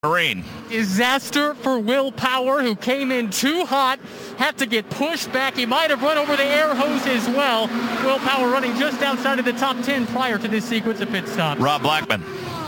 Marine. Disaster for Will Power, who came in too hot, had to get pushed back. He might have run over the air hose as well. Will Power running just outside of the top 10 prior to this sequence of pit stops. Rob Blackman.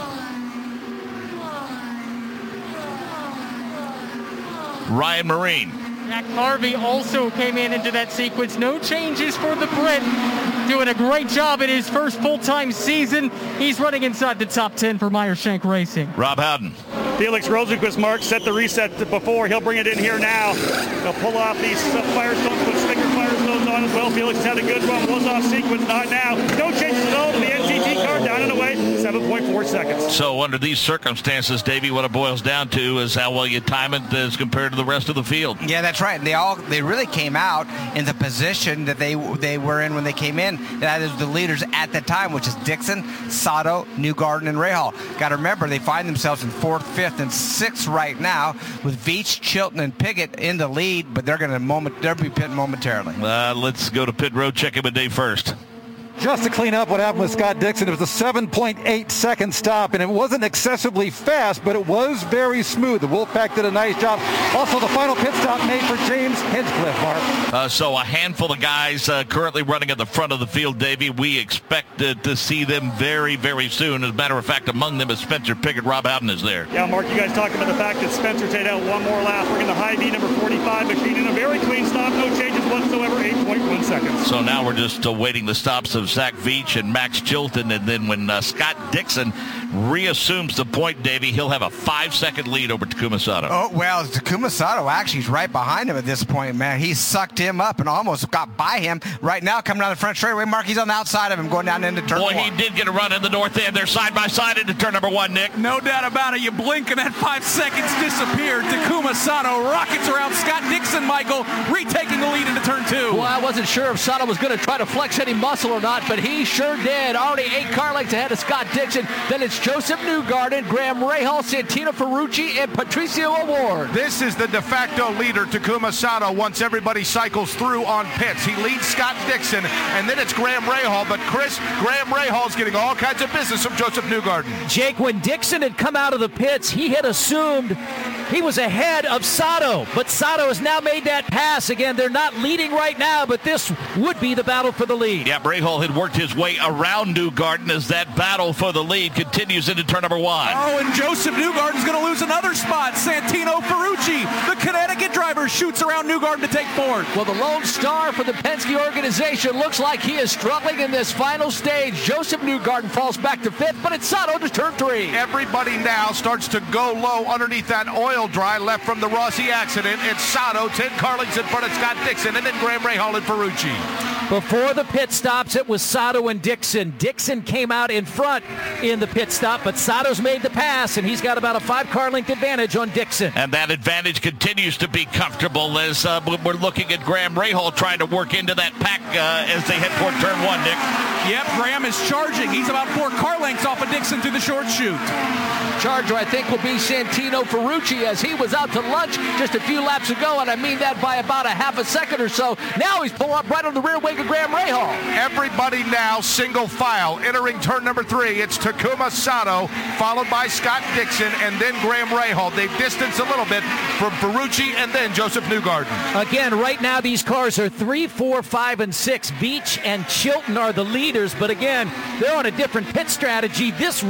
Ryan Marine. Jack Harvey also came into that sequence. No changes for the Brit. Doing a great job in his first full-time season. He's running inside the top 10 for Meyer Shank Racing. Rob Howden. Felix Rosenquist, Mark, set the reset before. He'll bring it in here now. He'll pull off these Firestones, put sticker Firestones on as well. Felix has had a good run, was off sequence, not now. No changes at all to the NTT car, down and away, 7.4 seconds. So under these circumstances, Davey, what it boils down to is how well you time it as compared to the rest of the field. Yeah, that's right. They really came out in the position that they were in when they came in. That is the leaders at the time, which is Dixon, Sato, Newgarden, and Rahal. Got to remember, they find themselves in 4th, 5th, and 6th right now with Veach, Chilton, and Piggott in the lead, but they'll be pitting momentarily. Let's go to pit road, check in with Dave first. Just to clean up what happened with Scott Dixon, it was a 7.8 second stop, and it wasn't excessively fast, but it was very smooth. The Wolfpack did a nice job. Also, the final pit stop made for James Hinchcliffe, Mark. So a handful of guys currently running at the front of the field, Davey. We expect to see them very, very soon. As a matter of fact, among them is Spencer Piggott. Rob Howden is there. Yeah, Mark, you guys talked about the fact that Spencer stayed out one more lap. We're in the high V number 45 machine in a very clean stop. No changes whatsoever, 8.1 seconds. So now we're just awaiting the stops of Zach Veach and Max Chilton, and then when Scott Dixon reassumes the point, Davey, he'll have a 5-second lead over Takuma Sato. Oh, well, Takuma Sato actually is right behind him at this point, man. He sucked him up and almost got by him. Right now, coming down the front straightaway, Mark, he's on the outside of him, going down into turn one. Boy, he did get a run in the north end. They're side by side into turn number 1, Nick. No doubt about it. You blink and that 5 seconds disappeared. Takuma Sato rockets around Scott Dixon, Michael, retaking the lead into turn 2. Well, I wasn't sure if Sato was going to try to flex any muscle or not, but he sure did. Already 8 car lengths ahead of Scott Dixon. Then it's Joseph Newgarden, Graham Rahal, Santino Ferrucci, and Patricio O'Ward. This is the de facto leader, Takuma Sato, once everybody cycles through on pits. He leads Scott Dixon, and then it's Graham Rahal. But Chris, Graham Rahal's getting all kinds of business from Joseph Newgarden. Jake, when Dixon had come out of the pits, he had assumed he was ahead of Sato, but Sato has now made that pass. Again, they're not leading right now, but this would be the battle for the lead. Yeah, Rahal had worked his way around Newgarden as that battle for the lead continues into turn number 1. Oh, and Joseph Newgarden's going to lose another spot. Santino Ferrucci, the Connecticut driver, shoots around Newgarden to take 4th. Well, the lone star for the Penske organization looks like he is struggling in this final stage. Joseph Newgarden falls back to 5th, but it's Sato to turn 3. Everybody now starts to go low underneath that oil dry left from the Rossi accident. It's Sato, 10 car lengths in front of Scott Dixon, and then Graham Rahal and Ferrucci. Before the pit stops, it was Sato and Dixon. Dixon came out in front in the pit stop, but Sato's made the pass, and he's got about a 5 car length advantage on Dixon. And that advantage continues to be comfortable as we're looking at Graham Rahal trying to work into that pack as they head toward turn 1, Nick. Yep, Graham is charging. He's about 4 car lengths off of Dixon through the short chute. Charger, I think, will be Santino Ferrucci, as he was out to lunch just a few laps ago, and I mean that by about a half a second or so. Now he's pulling up right on the rear wing of Graham Rahal. Everybody now single file entering turn number 3. It's Takuma Sato, followed by Scott Dixon, and then Graham Rahal. They've distanced a little bit from Ferrucci and then Joseph Newgarden. Again, right now these cars are 3, 4, 5, and 6. Veach and Chilton are the leaders, but again, they're on a different pit strategy.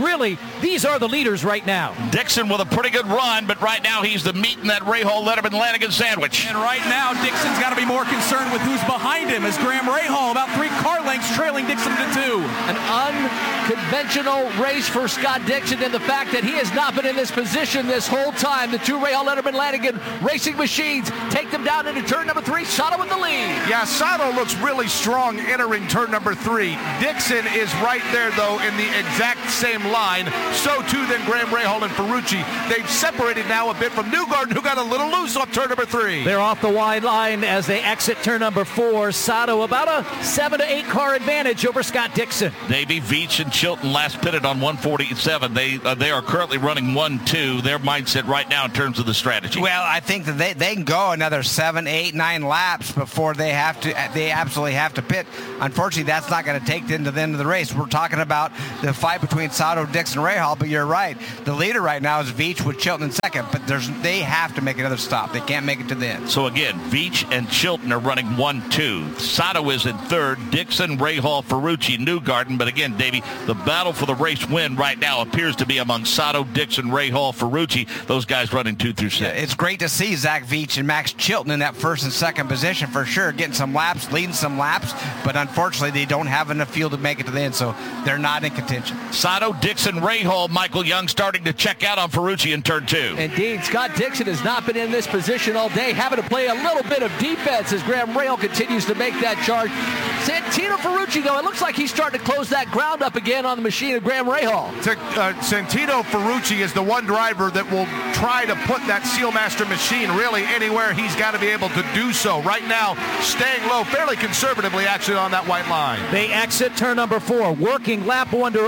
These are the leaders right now. Dixon with a pretty good run, but right now he's the meat in that Rahal Letterman Lanigan sandwich. And right now, Dixon's got to be more concerned with who's behind him, as Graham Rahal about 3 car lengths trailing Dixon to 2. An unconventional race for Scott Dixon, and the fact that he has not been in this position this whole time. The 2 Rahal Letterman Lanigan racing machines take them down into turn number 3. Sato with the lead. Yeah, Sato looks really strong entering turn number 3. Dixon is right there, though, in the exact same line. So, too, then Graham Rahal and Ferrucci. They've separated now a bit from Newgarden, who got a little loose off turn number 3. They're off the wide line as they exit turn number 4. Sato about a 7 to 8 car advantage over Scott Dixon. Davey, Veach, and Chilton last pitted on 147. They are currently running 1-2. Their mindset right now in terms of the strategy. Well, I think that they can go another 7, 8, 9 laps before they absolutely have to pit. Unfortunately, that's not going to take them to the end of the race. We're talking about the fight between Sato, Dixon, and Rahal, but you're right. The leader right now is Veach with Chilton in second, but they have to make another stop. They can't make it to the end. So again, Veach and Chilton are running 1-2. Sato is in third. Dixon, Rahal, Ferrucci, Newgarden. But again, Davey, the battle for the race win right now appears to be among Sato, Dixon, Rahal, Ferrucci. Those guys running 2 through 6. Yeah, it's great to see Zach Veach and Max Chilton in that first and second position for sure, getting some laps, leading some laps. But unfortunately, they don't have enough field to make it to the end, so they're not in contention. Sato, Dixon, Rahal, Michael Young starting to check out on Ferrucci in turn 2. Indeed, Scott Dixon has not been in this position all day, having to play a little bit of defense as Graham Rahal continues to make that charge. Santino Ferrucci, though, it looks like he's starting to close that ground up again on the machine of Graham Rahal. Santino Ferrucci is the one driver that will try to put that Sealmaster machine really anywhere he's got to be able to do so. Right now, staying low fairly conservatively actually on that white line. They exit turn number 4, working lap number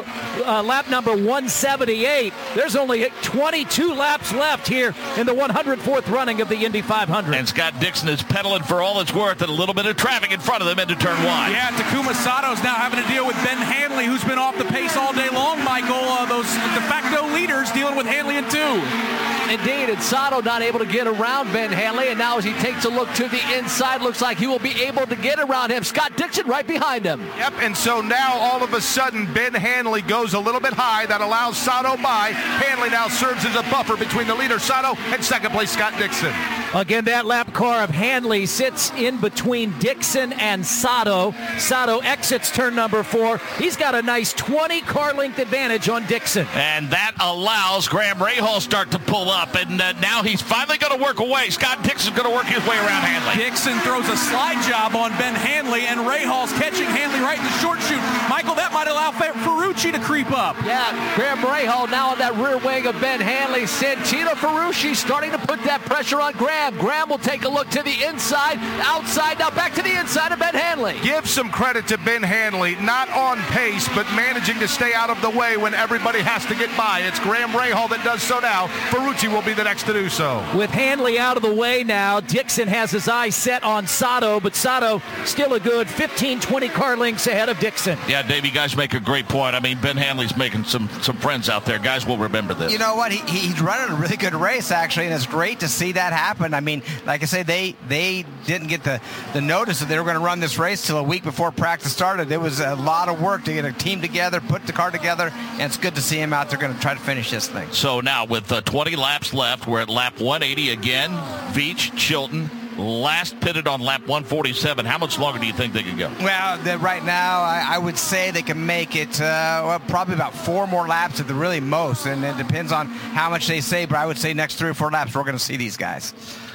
178. There's only 22 laps left here in the 104th running of the Indy 500. And Scott Dixon is pedaling for all it's worth and a little bit of traffic in front of them into turn 1. Yeah, Takuma Sato's now having to deal with Ben Hanley, who's been off the pace all day long, Michael. Those de facto leaders dealing with Hanley in 2. Indeed, and Sato not able to get around Ben Hanley, and now as he takes a look to the inside, looks like he will be able to get around him. Scott Dixon right behind him. Yep, and so now all of a sudden Ben Hanley goes a little bit high. That allows Sato by. Hanley now serves as a buffer between the leader Sato and second place Scott Dixon. Again, that lap car of Hanley sits in between Dixon and Sato. Sato exits turn number 4. He's got a nice 20 car length advantage on Dixon. And that allows Graham Rahal start to pull up, and now he's finally going to work away. Scott Dixon's going to work his way around Hanley. Dixon throws a slide job on Ben Hanley, and Rahal's catching Hanley right in the short chute. Michael, that might allow Ferrucci to creep up. Yeah, Graham Rahal now on that rear wing of Ben Hanley. Santino Ferrucci starting to put that pressure on Graham. Graham will take a look to the inside, outside, now back to the inside of Ben Hanley. Give some credit to Ben Hanley, not on pace, but managing to stay out of the way when everybody has to get by. It's Graham Rahal that does so now. Ferrucci will be the next to do so. With Hanley out of the way now, Dixon has his eyes set on Sato, but Sato still a good 15, 20 car lengths ahead of Dixon. Yeah, Dave, you guys make a great point. I mean, Ben Hanley's making some friends out there. Guys will remember this. You know what? He's running a really good race, actually, and it's great to see that happen. I mean, like I say, they didn't get the notice that they were going to run this race till a week before practice started. It was a lot of work to get a team together, put the car together, and it's good to see him out there going to try to finish this thing. So now with 20 laps left, we're at lap 180 again. Veach, Chilton, last pitted on lap 147. How much longer do you think they can go? Well, right now, I would say they can make it probably about 4 more laps at the really most, and it depends on how much they say, but I would say next 3 or 4 laps we're going to see these guys.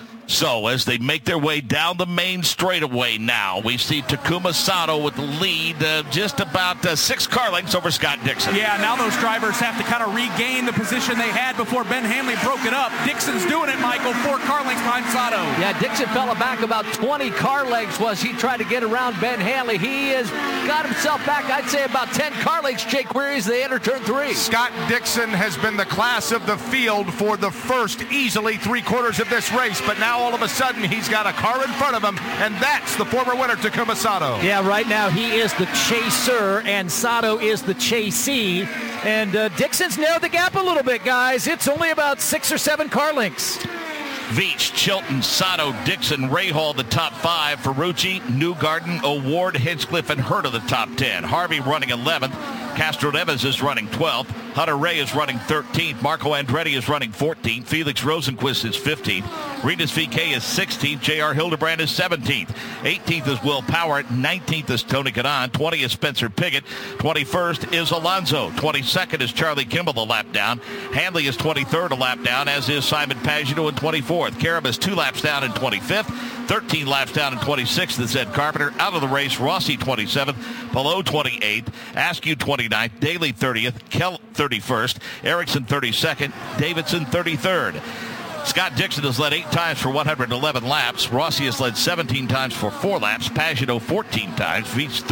So as they make their way down the main straightaway now, we see Takuma Sato with the lead, just about 6 car lengths over Scott Dixon. Yeah, now those drivers have to kind of regain the position they had before Ben Hanley broke it up. Dixon's doing it, Michael, 4 car lengths behind Sato. Yeah, Dixon fell back about 20 car lengths was he tried to get around Ben Hanley. He has got himself back, I'd say, about 10 car lengths, Jake Query, as they enter turn 3. Scott Dixon has been the class of the field for the first easily 3/4 of this race, but now all of a sudden he's got a car in front of him, and that's the former winner, Takuma Sato. Yeah, right now he is the chaser, and Sato is the chasee. And Dixon's narrowed the gap a little bit, guys. It's only about 6 or 7 car lengths. Veach, Chilton, Sato, Dixon, Rahal, the top 5. Ferrucci, Newgarden, Award, Hinchcliffe, and Hurta, the top 10. Harvey running 11th. Castro Neves is running 12th. Hunter Ray is running 13th. Marco Andretti is running 14th. Felix Rosenquist is 15th. Rinus VeeKay is 16th. J.R. Hildebrand is 17th. 18th is Will Power. 19th is Tony Kanaan. 20th is Spencer Pigot. 21st is Alonso. 22nd is Charlie Kimball, a lap down. Hanley is 23rd, a lap down, as is Simon Pagino in 24th. Karam is 2 laps down in 25th. 13 laps down in 26th is Ed Carpenter. Out of the race, Rossi 27th. Palou 28th. Askew 29th. Daly 30th. Kell 31st. Erickson 32nd. Davidson 33rd. Scott Dixon has led 8 times for 111 laps. Rossi has led 17 times for 4 laps. Pagino 14 times. Veach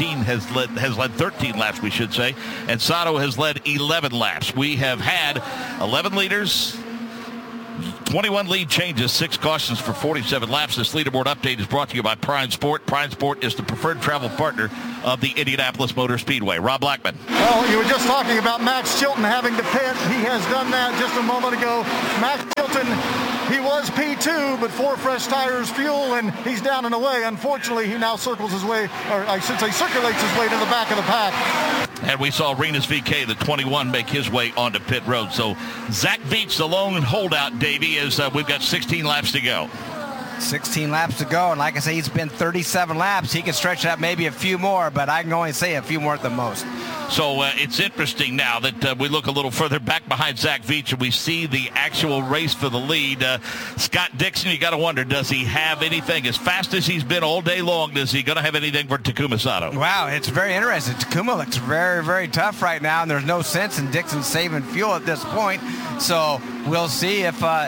has led 13 laps, we should say. And Sato has led 11 laps. We have had 11 leaders, 21 lead changes, 6 cautions for 47 laps. This leaderboard update is brought to you by Prime Sport. Prime Sport is the preferred travel partner of the Indianapolis Motor Speedway. Rob Blackman. Well, you were just talking about Max Chilton having to pit. He has done that just a moment ago. Max Chilton, he was P2, but 4 fresh tires, fuel, and he's down and away. Unfortunately, he now circulates his way to the back of the pack. And we saw Rinus VeeKay, the 21, make his way onto pit road. So Zach Veach, the lone holdout, Davey, as we've got 16 laps to go. 16 laps to go, and like I say, he's been 37 laps. He can stretch that maybe a few more, but I can only say a few more at the most. So it's interesting now that we look a little further back behind Zach Veach and we see the actual race for the lead. Scott Dixon, you got to wonder, does he have anything? As fast as he's been all day long, is he going to have anything for Takuma Sato? Wow, it's very interesting. Takuma looks very, very tough right now, and there's no sense in Dixon saving fuel at this point. So we'll see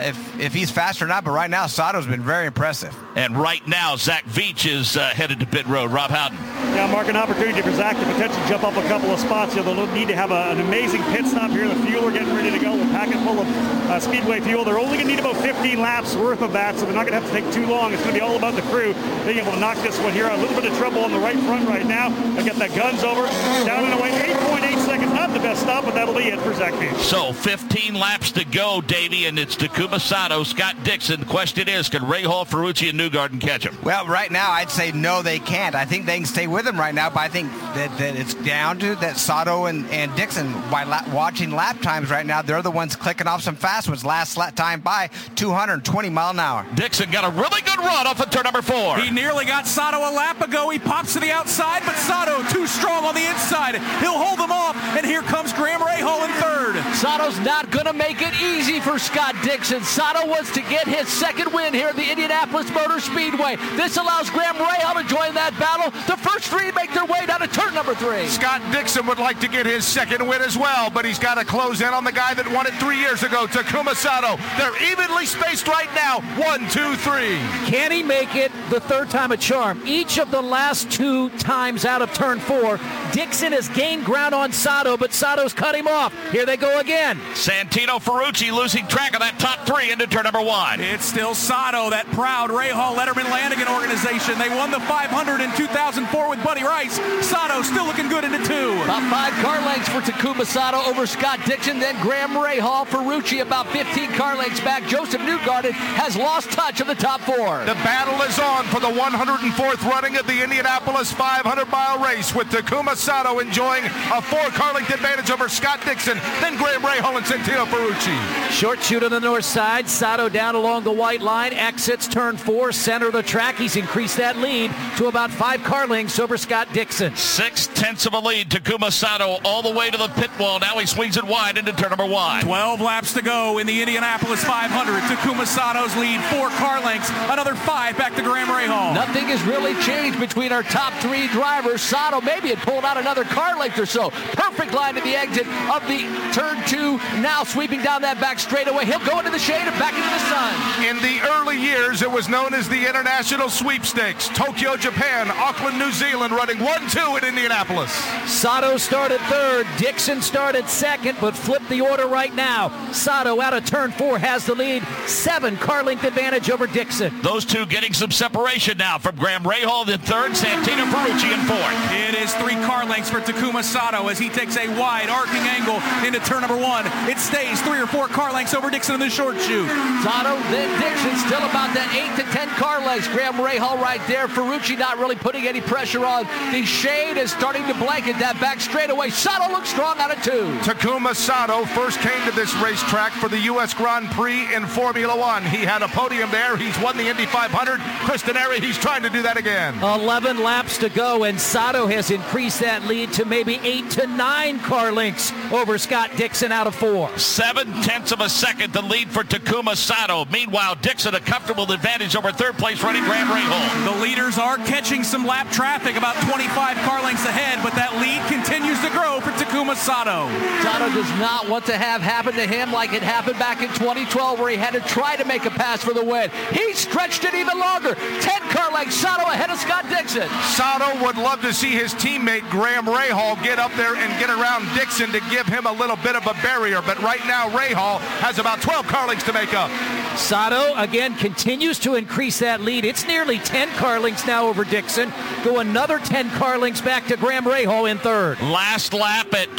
if he's fast or not, but right now Sato's been very impressive. And right now, Zach Veach is headed to pit road. Rob Howden. Yeah, Mark, an opportunity for Zach to potentially jump up a couple of spots. They'll need to have an amazing pit stop here. The fuel are getting ready to go. We're packing full of Speedway fuel. They're only going to need about 15 laps worth of that, so they're not going to have to take too long. It's going to be all about the crew being able to knock this one here. A little bit of trouble on the right front right now. They'll get that guns over. Down and away, 8.8 seconds. Not the best stop, but that'll be it for Zach Veach. So 15 laps to go, Davey, and it's Takuma Sato, Scott Dixon. The question is, can Rahal, Ferrucci, and Newgarden catch him? Well, right now, I'd say no, they can't. I think they can stay with him right now, but I think that it's down to that Sato and Dixon, by watching lap times right now, they're the ones clicking off some fast ones. Last lap time by 220 mile an hour. Dixon got a really good run off of turn number 4. He nearly got Sato a lap ago. He pops to the outside, but Sato too strong on the inside. He'll hold them off, and here comes Graham Rahal in third. Sato's not going to make it easy for Scott Dixon. Sato wants to get his second win here at the Indianapolis Motor Speedway. This allows Graham Rahal to join that battle. The first 3 make their way down to turn number 3. Scott Dixon would like to get his second win as well, but he's got to close in on the guy that won it 3 years ago, Takuma Sato. They're evenly spaced right now, 1, 2, 3. Can he make it the third time a charm? Each of the last 2 times out of turn 4, Dixon has gained ground on Sato, but Sato's cut him off. Here they go again. Santino Ferrucci losing track of that top 3 into turn number 1. It's still Sato, that proud Rahal Letterman Lanigan organization. They won the 500 in 2004 with Buddy Rice. Sato still looking good into 2. About 5 car lengths for Takuma Sato over Scott Dixon, then Graham Rahal. Ferrucci about 15 car lengths back. Joseph Newgarden has lost touch of the top 4. The battle is on for the 104th running of the Indianapolis 500-mile race, with Takuma Sato enjoying a 4 car length advantage over Scott Dixon, then Graham Rahal and Santino Ferrucci. Short shoot on the north side. Sato down along the white line. Exits turn 4, center of the track. He's increased that lead to about 5 car lengths over Scott Dixon. 6/10 of a lead. Takuma Sato all the way to the pit wall. Now he swings it wide into turn number 1. 12 laps to go in the Indianapolis 500. Takuma Sato's lead, 4 car lengths. Another 5 back to Graham Rahal. Nothing has really changed between our top 3 drivers. Sato maybe had pulled out another car length or so. Perfect line to the exit of the turn 2. Now sweeping down that back straightaway. He'll go into the shade and back into the sun. In the early years, it was known as the International Sweepstakes. Tokyo, Japan, Auckland, New Zealand, running 1-2 in Indianapolis. Sato started 3rd. Dixon started 2nd, but flipped the order right now. Sato out of turn 4 has the lead. 7 car length advantage over Dixon. Those two getting some separation now from Graham Rahal in 3rd, Santino Ferrucci in 4th. It is 3 car lengths for Takuma Sato as he takes a wide arcing angle into turn number 1. It stays 3 or 4 car lengths over Dixon in the short shoot. Sato, then Dixon, still about that 8 to 10 car lengths. Graham Rahal right there. Ferrucci not really putting any pressure on. The shade is starting to blanket that back straightaway. Sato looks strong out of 2. Takuma Sato first came to this racetrack for the U.S. Grand Prix in Formula One. He had a podium there. He's won the Indy 500. Kristen Airy, he's trying to do that again. 11 laps to go, and Sato has increased that lead to maybe 8 to 9 car lengths over Scott Dixon out of 4. 7/10 of a second the lead for Takuma Sato. Meanwhile, Dixon a comfortable advantage over 3rd place running Graham Rahal. The leaders are catching some lap traffic, about 25 car lengths ahead, but that lead continues to grow for Takuma Sato. Sato does not want to have happen to him like it happened back in 2012 where he had to try to make a pass for the win. He stretched it even longer. 10 car lengths, Sato ahead of Scott Dixon. Sato would love to see his teammate Graham Rahal get up there and get around Dixon to give him a little bit of a barrier, but right now Rahal has about 12 car lengths to make up. Sato, again, continues to increase that lead. It's nearly 10 car lengths now over Dixon. Go another 10 car lengths back to Graham Rahal in third. Last lap at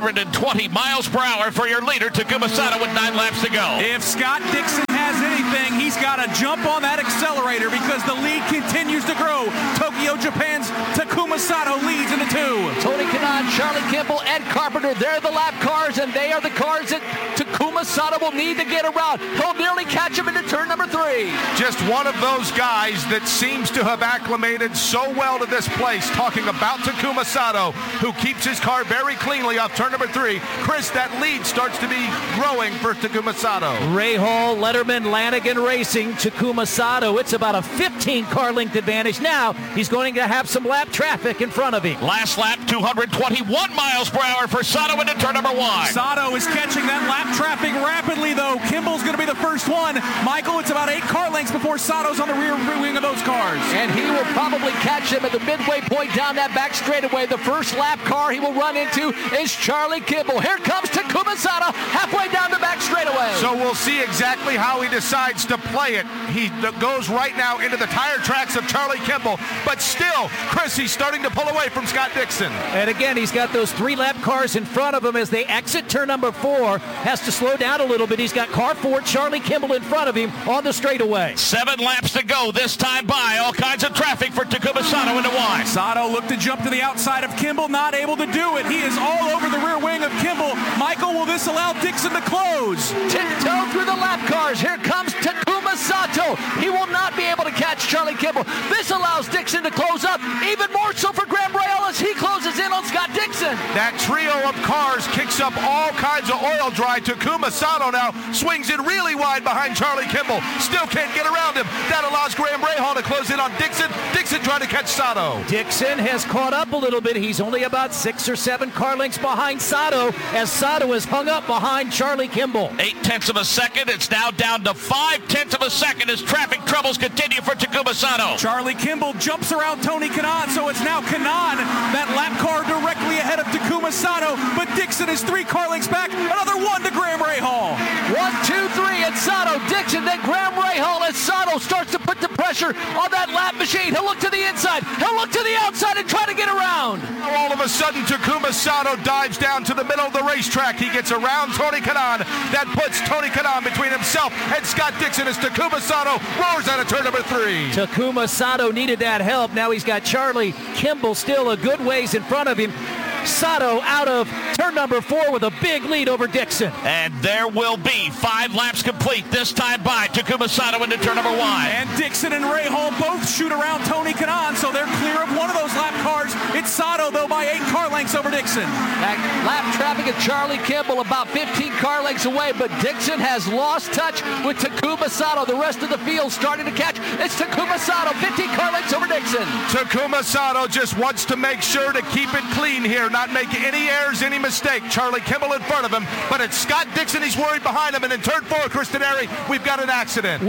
220 miles per hour for your leader, Takuma Sato, with 9 laps to go. If Scott Dixon has anything, he's got to jump on that accelerator because the lead continues to grow. Tokyo, Japan's Takuma Sato leads into 2. Tony Kanaan, Charlie Kimball, Ed Carpenter, they're the lap cars, and they are the cars that Takuma Sato will need to get around. He'll nearly catch him into turn number 3. Just one of those guys that seems to have acclimated so well to this place. Talking about Takuma Sato, who keeps his car very cleanly off turn number 3. Chris, that lead starts to be growing for Takuma Sato. Rahal, Letterman, Lanigan Racing, Takuma Sato. It's about a 15 car length advantage. Now he's going to have some lap traffic in front of him. Last lap, 221 miles per hour for Sato into turn number 1. Sato is catching that lap traffic rapidly, though. Kimball's going to be the first one. Michael, it's about 8 car lengths before Sato's on the rear wing of those cars. And he will probably catch him at the midway point down that back straightaway. The first lap car he will run into is Charlie Kimball. Here comes Takuma Sato halfway down the back straightaway. So we'll see exactly how he decides to play it. He goes right now into the tire tracks of Charlie Kimball, but still, Chris, he's starting to pull away from Scott Dixon. And again, he's got those 3 lap cars in front of him as they exit turn number 4. Has to slow down a little bit. He's got car 4, Charlie Kimball in front of him on the straightaway. 7 laps to go this time by. All kinds of traffic for Takuma Sato into 1. Sato looked to jump to the outside of Kimball, not able to do it. He is all over the rear wing of Kimball. Michael, will this allow Dixon to close? Tiptoe through the lap cars. Here comes Takuma Sato. He will not be able to catch Charlie Kimball. This allows Dixon to close up, even more so for Graham Rahal as he closes in on Scott Dixon. That trio of cars kicks up all kinds of oil dry. Takuma Sato now swings in really wide behind Charlie Kimball. Still can't get around him. That allows Graham Rahal to close in on Dixon. Dixon trying to catch Sato. Dixon has caught up a little bit. He's only about 6 or 7 car lengths behind Sato as Sato is hung up behind Charlie Kimball. 0.8 of a second. It's now down to 0.5 of a second as traffic troubles continue for Takuma Sato. Charlie Kimball jumps around Tony Kanaan, so it's now Kanaan, that lap car directly ahead of Takuma Sato, but Dixon is 3 car lengths back. Another 1 to Graham Rahal. 1, 2, 3, and Sato, Dixon, then Graham Rahal as Sato starts to put the pressure on that lap machine. He'll look to the inside. He'll look to the outside and try to get around. All of a sudden, Takuma Sato dives down to the middle of the racetrack. He gets around Tony Kanaan. That puts Tony Kanaan between himself and Scott Dixon as Takuma Sato roars out of turn number 3. Takuma Sato needed that help. Now he's got Charlie Kimball still a good ways in front of him. Sato out of turn number 4 with a big lead over Dixon. And there will be 5 laps complete this time by Takuma Sato into turn number 1. And Dixon and Rahal both shoot around Tony Kanaan, so they're clear of one of those lap cars. It's Sato, though, by 8 car lengths over Dixon. That lap traffic of Charlie Kimball about 15 car lengths away, but Dixon has lost touch with Takuma Sato. The rest of the field starting to catch. It's Takuma Sato, 15 car lengths over Dixon. Takuma Sato just wants to make sure to keep it clean here, not make any errors, any mistake. Charlie Kimball in front of him, but it's Scott Dixon. He's worried behind him, and in turn 4, Cristaneri, we've got an accident.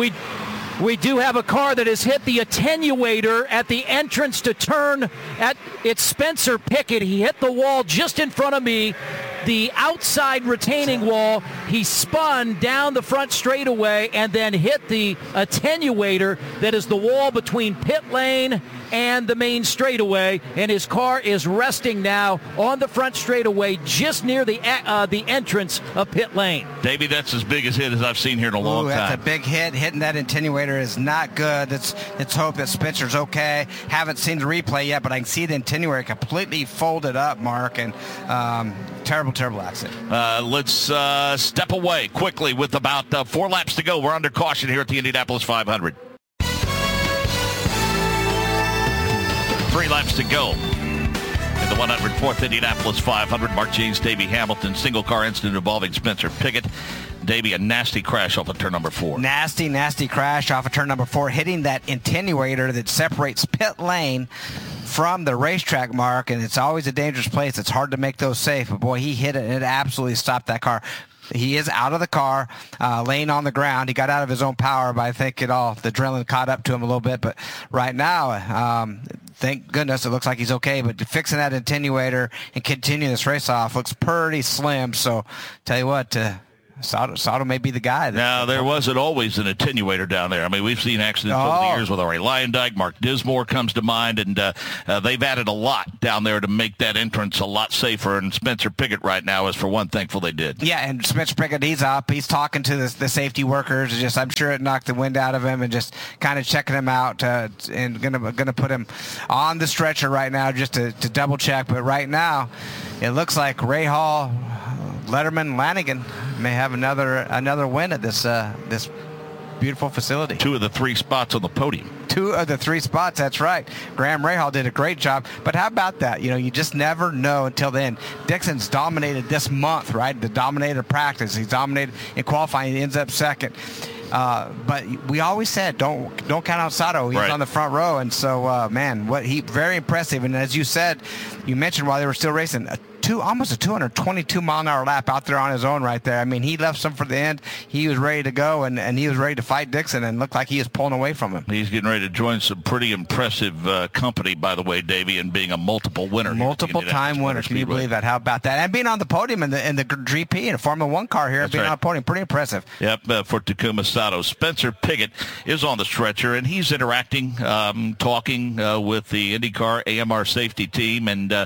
We do have a car that has hit the attenuator at the entrance to turn. It's Spencer Pickett. He hit the wall just in front of me, the outside retaining wall. He spun down the front straightaway and then hit the attenuator that is the wall between pit lane and the main straightaway, and his car is resting now on the front straightaway just near the entrance of pit lane. Davey, that's as big a hit as I've seen here in a long time. That's a big hit. Hitting that attenuator is not good. Let's hope that Spencer's okay. Haven't seen the replay yet, but I can see the attenuator completely folded up, Mark, and terrible accident. Let's step away quickly with about 4 laps to go. We're under caution here at the Indianapolis 500. 3 laps to go in the 104th Indianapolis 500. Mark James, Davey Hamilton, single car incident involving Spencer Pickett. Davey, a nasty crash off of turn number 4. Nasty crash off of turn number 4, hitting that attenuator that separates pit lane from the racetrack, Mark, and it's always a dangerous place. It's hard to make those safe, but boy, he hit it and it absolutely stopped that car. He is out of the car, laying on the ground. He got out of his own power, but I think the adrenaline caught up to him a little bit. But right now, thank goodness it looks like he's okay. But fixing that attenuator and continuing this race off looks pretty slim. So tell you what, Sato may be the guy. Now, there wasn't always an attenuator down there. I mean, we've seen accidents over the years with Ari Lyondike. Mark Dismore comes to mind, and they've added a lot down there to make that entrance a lot safer. And Spencer Pigot right now is, for one, thankful they did. Yeah, and Spencer Pigot, he's up. He's talking to the safety workers. Just, I'm sure it knocked the wind out of him, and just kind of checking him out and gonna put him on the stretcher right now just to double check. But right now, it looks like Rahal, Letterman, Lanigan may have another win at this beautiful facility. 2 of the 3 spots on the podium. 2 of the 3 spots, that's right. Graham Rahal did a great job. But how about that? You just never know until then. Dixon's dominated this month, right? The dominated practice. He's dominated in qualifying. He ends up second. But we always said don't count out Sato. He's on the front row, and so very impressive. And as you said, you mentioned while they were still racing, almost a 222-mile-an-hour lap out there on his own right there. I mean, he left some for the end. He was ready to go, and he was ready to fight Dixon, and looked like he was pulling away from him. He's getting ready to join some pretty impressive company, by the way, Davey, and being a multiple winner. Multiple-time winner. Can you believe that? How about that? And being on the podium in the GP in a Formula One car here, on the podium, pretty impressive. Yep, for Takuma Sato. Spencer Pigot is on the stretcher, and he's interacting, talking with the IndyCar AMR safety team, and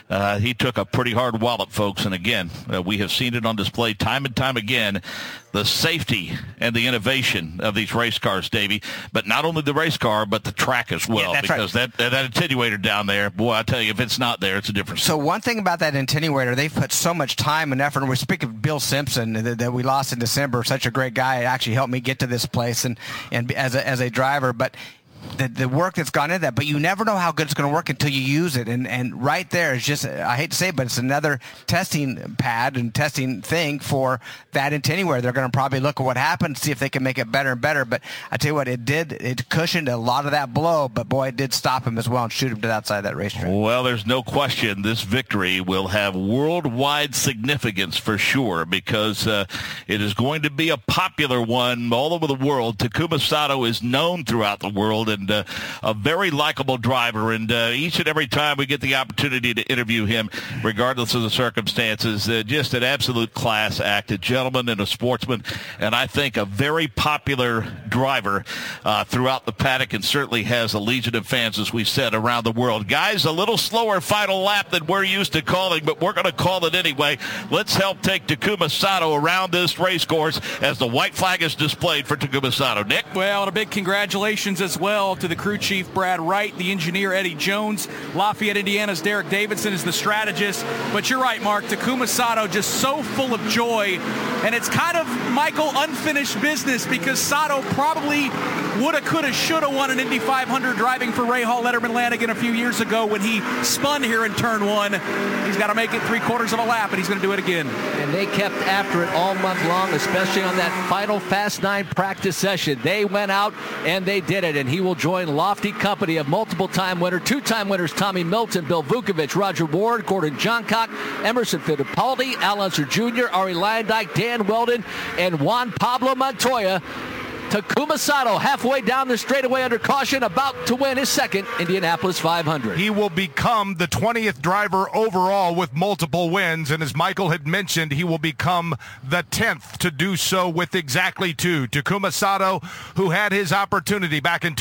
he took a pretty hard wallop, folks. And again, we have seen it on display time and time again, the safety and the innovation of these race cars, Davey. But not only the race car, but the track as well. Yeah, because that attenuator down there, boy, I tell you, if it's not there, it's a different story. So one thing about that attenuator, they've put so much time and effort. And we're speaking of Bill Simpson that we lost in December, such a great guy. It actually helped me get to this place and as a driver. But the work that's gone into that, but you never know how good it's going to work until you use it. And right there is just, I hate to say it, but it's another testing pad and testing thing for that attenuator. They're going to probably look at what happened, see if they can make it better and better. But I tell you what, it cushioned a lot of that blow, but boy, it did stop him as well and shoot him to the outside of that racetrack. Well, there's no question this victory will have worldwide significance for sure, because it is going to be a popular one all over the world. Takuma Sato is known throughout the world, and a very likable driver, and each and every time we get the opportunity to interview him, regardless of the circumstances, just an absolute class act, a gentleman and a sportsman, and I think a very popular driver throughout the paddock, and certainly has a legion of fans, as we said, around the world. Guys, a little slower final lap than we're used to calling, but we're going to call it anyway. Let's help take Takuma Sato around this race course as the white flag is displayed for Takuma Sato. Nick? Well, and a big congratulations as well to the crew chief, Brad Wright, the engineer, Eddie Jones. Lafayette, Indiana's Derek Davidson is the strategist. But you're right, Mark. Takuma Sato just so full of joy. And it's kind of, Michael, unfinished business, because Sato probably woulda, coulda, shoulda won an Indy 500 driving for Rahal, Letterman, Lanigan a few years ago when he spun here in turn 1. He's got to make it 3/4 of a lap, and he's going to do it again. And they kept after it all month long, especially on that final Fast 9 practice session. They went out and they did it, and he will join lofty company of multiple-time winner, 2-time winners Tommy Milton, Bill Vukovich, Roger Ward, Gordon Johncock, Emerson Fittipaldi, Al Unser Jr., Ari Lyondike, Dan Weldon, and Juan Pablo Montoya. Takuma Sato halfway down the straightaway under caution, about to win his second Indianapolis 500. He will become the 20th driver overall with multiple wins, and as Michael had mentioned, he will become the 10th to do so with exactly 2. Takuma Sato, who had his opportunity back in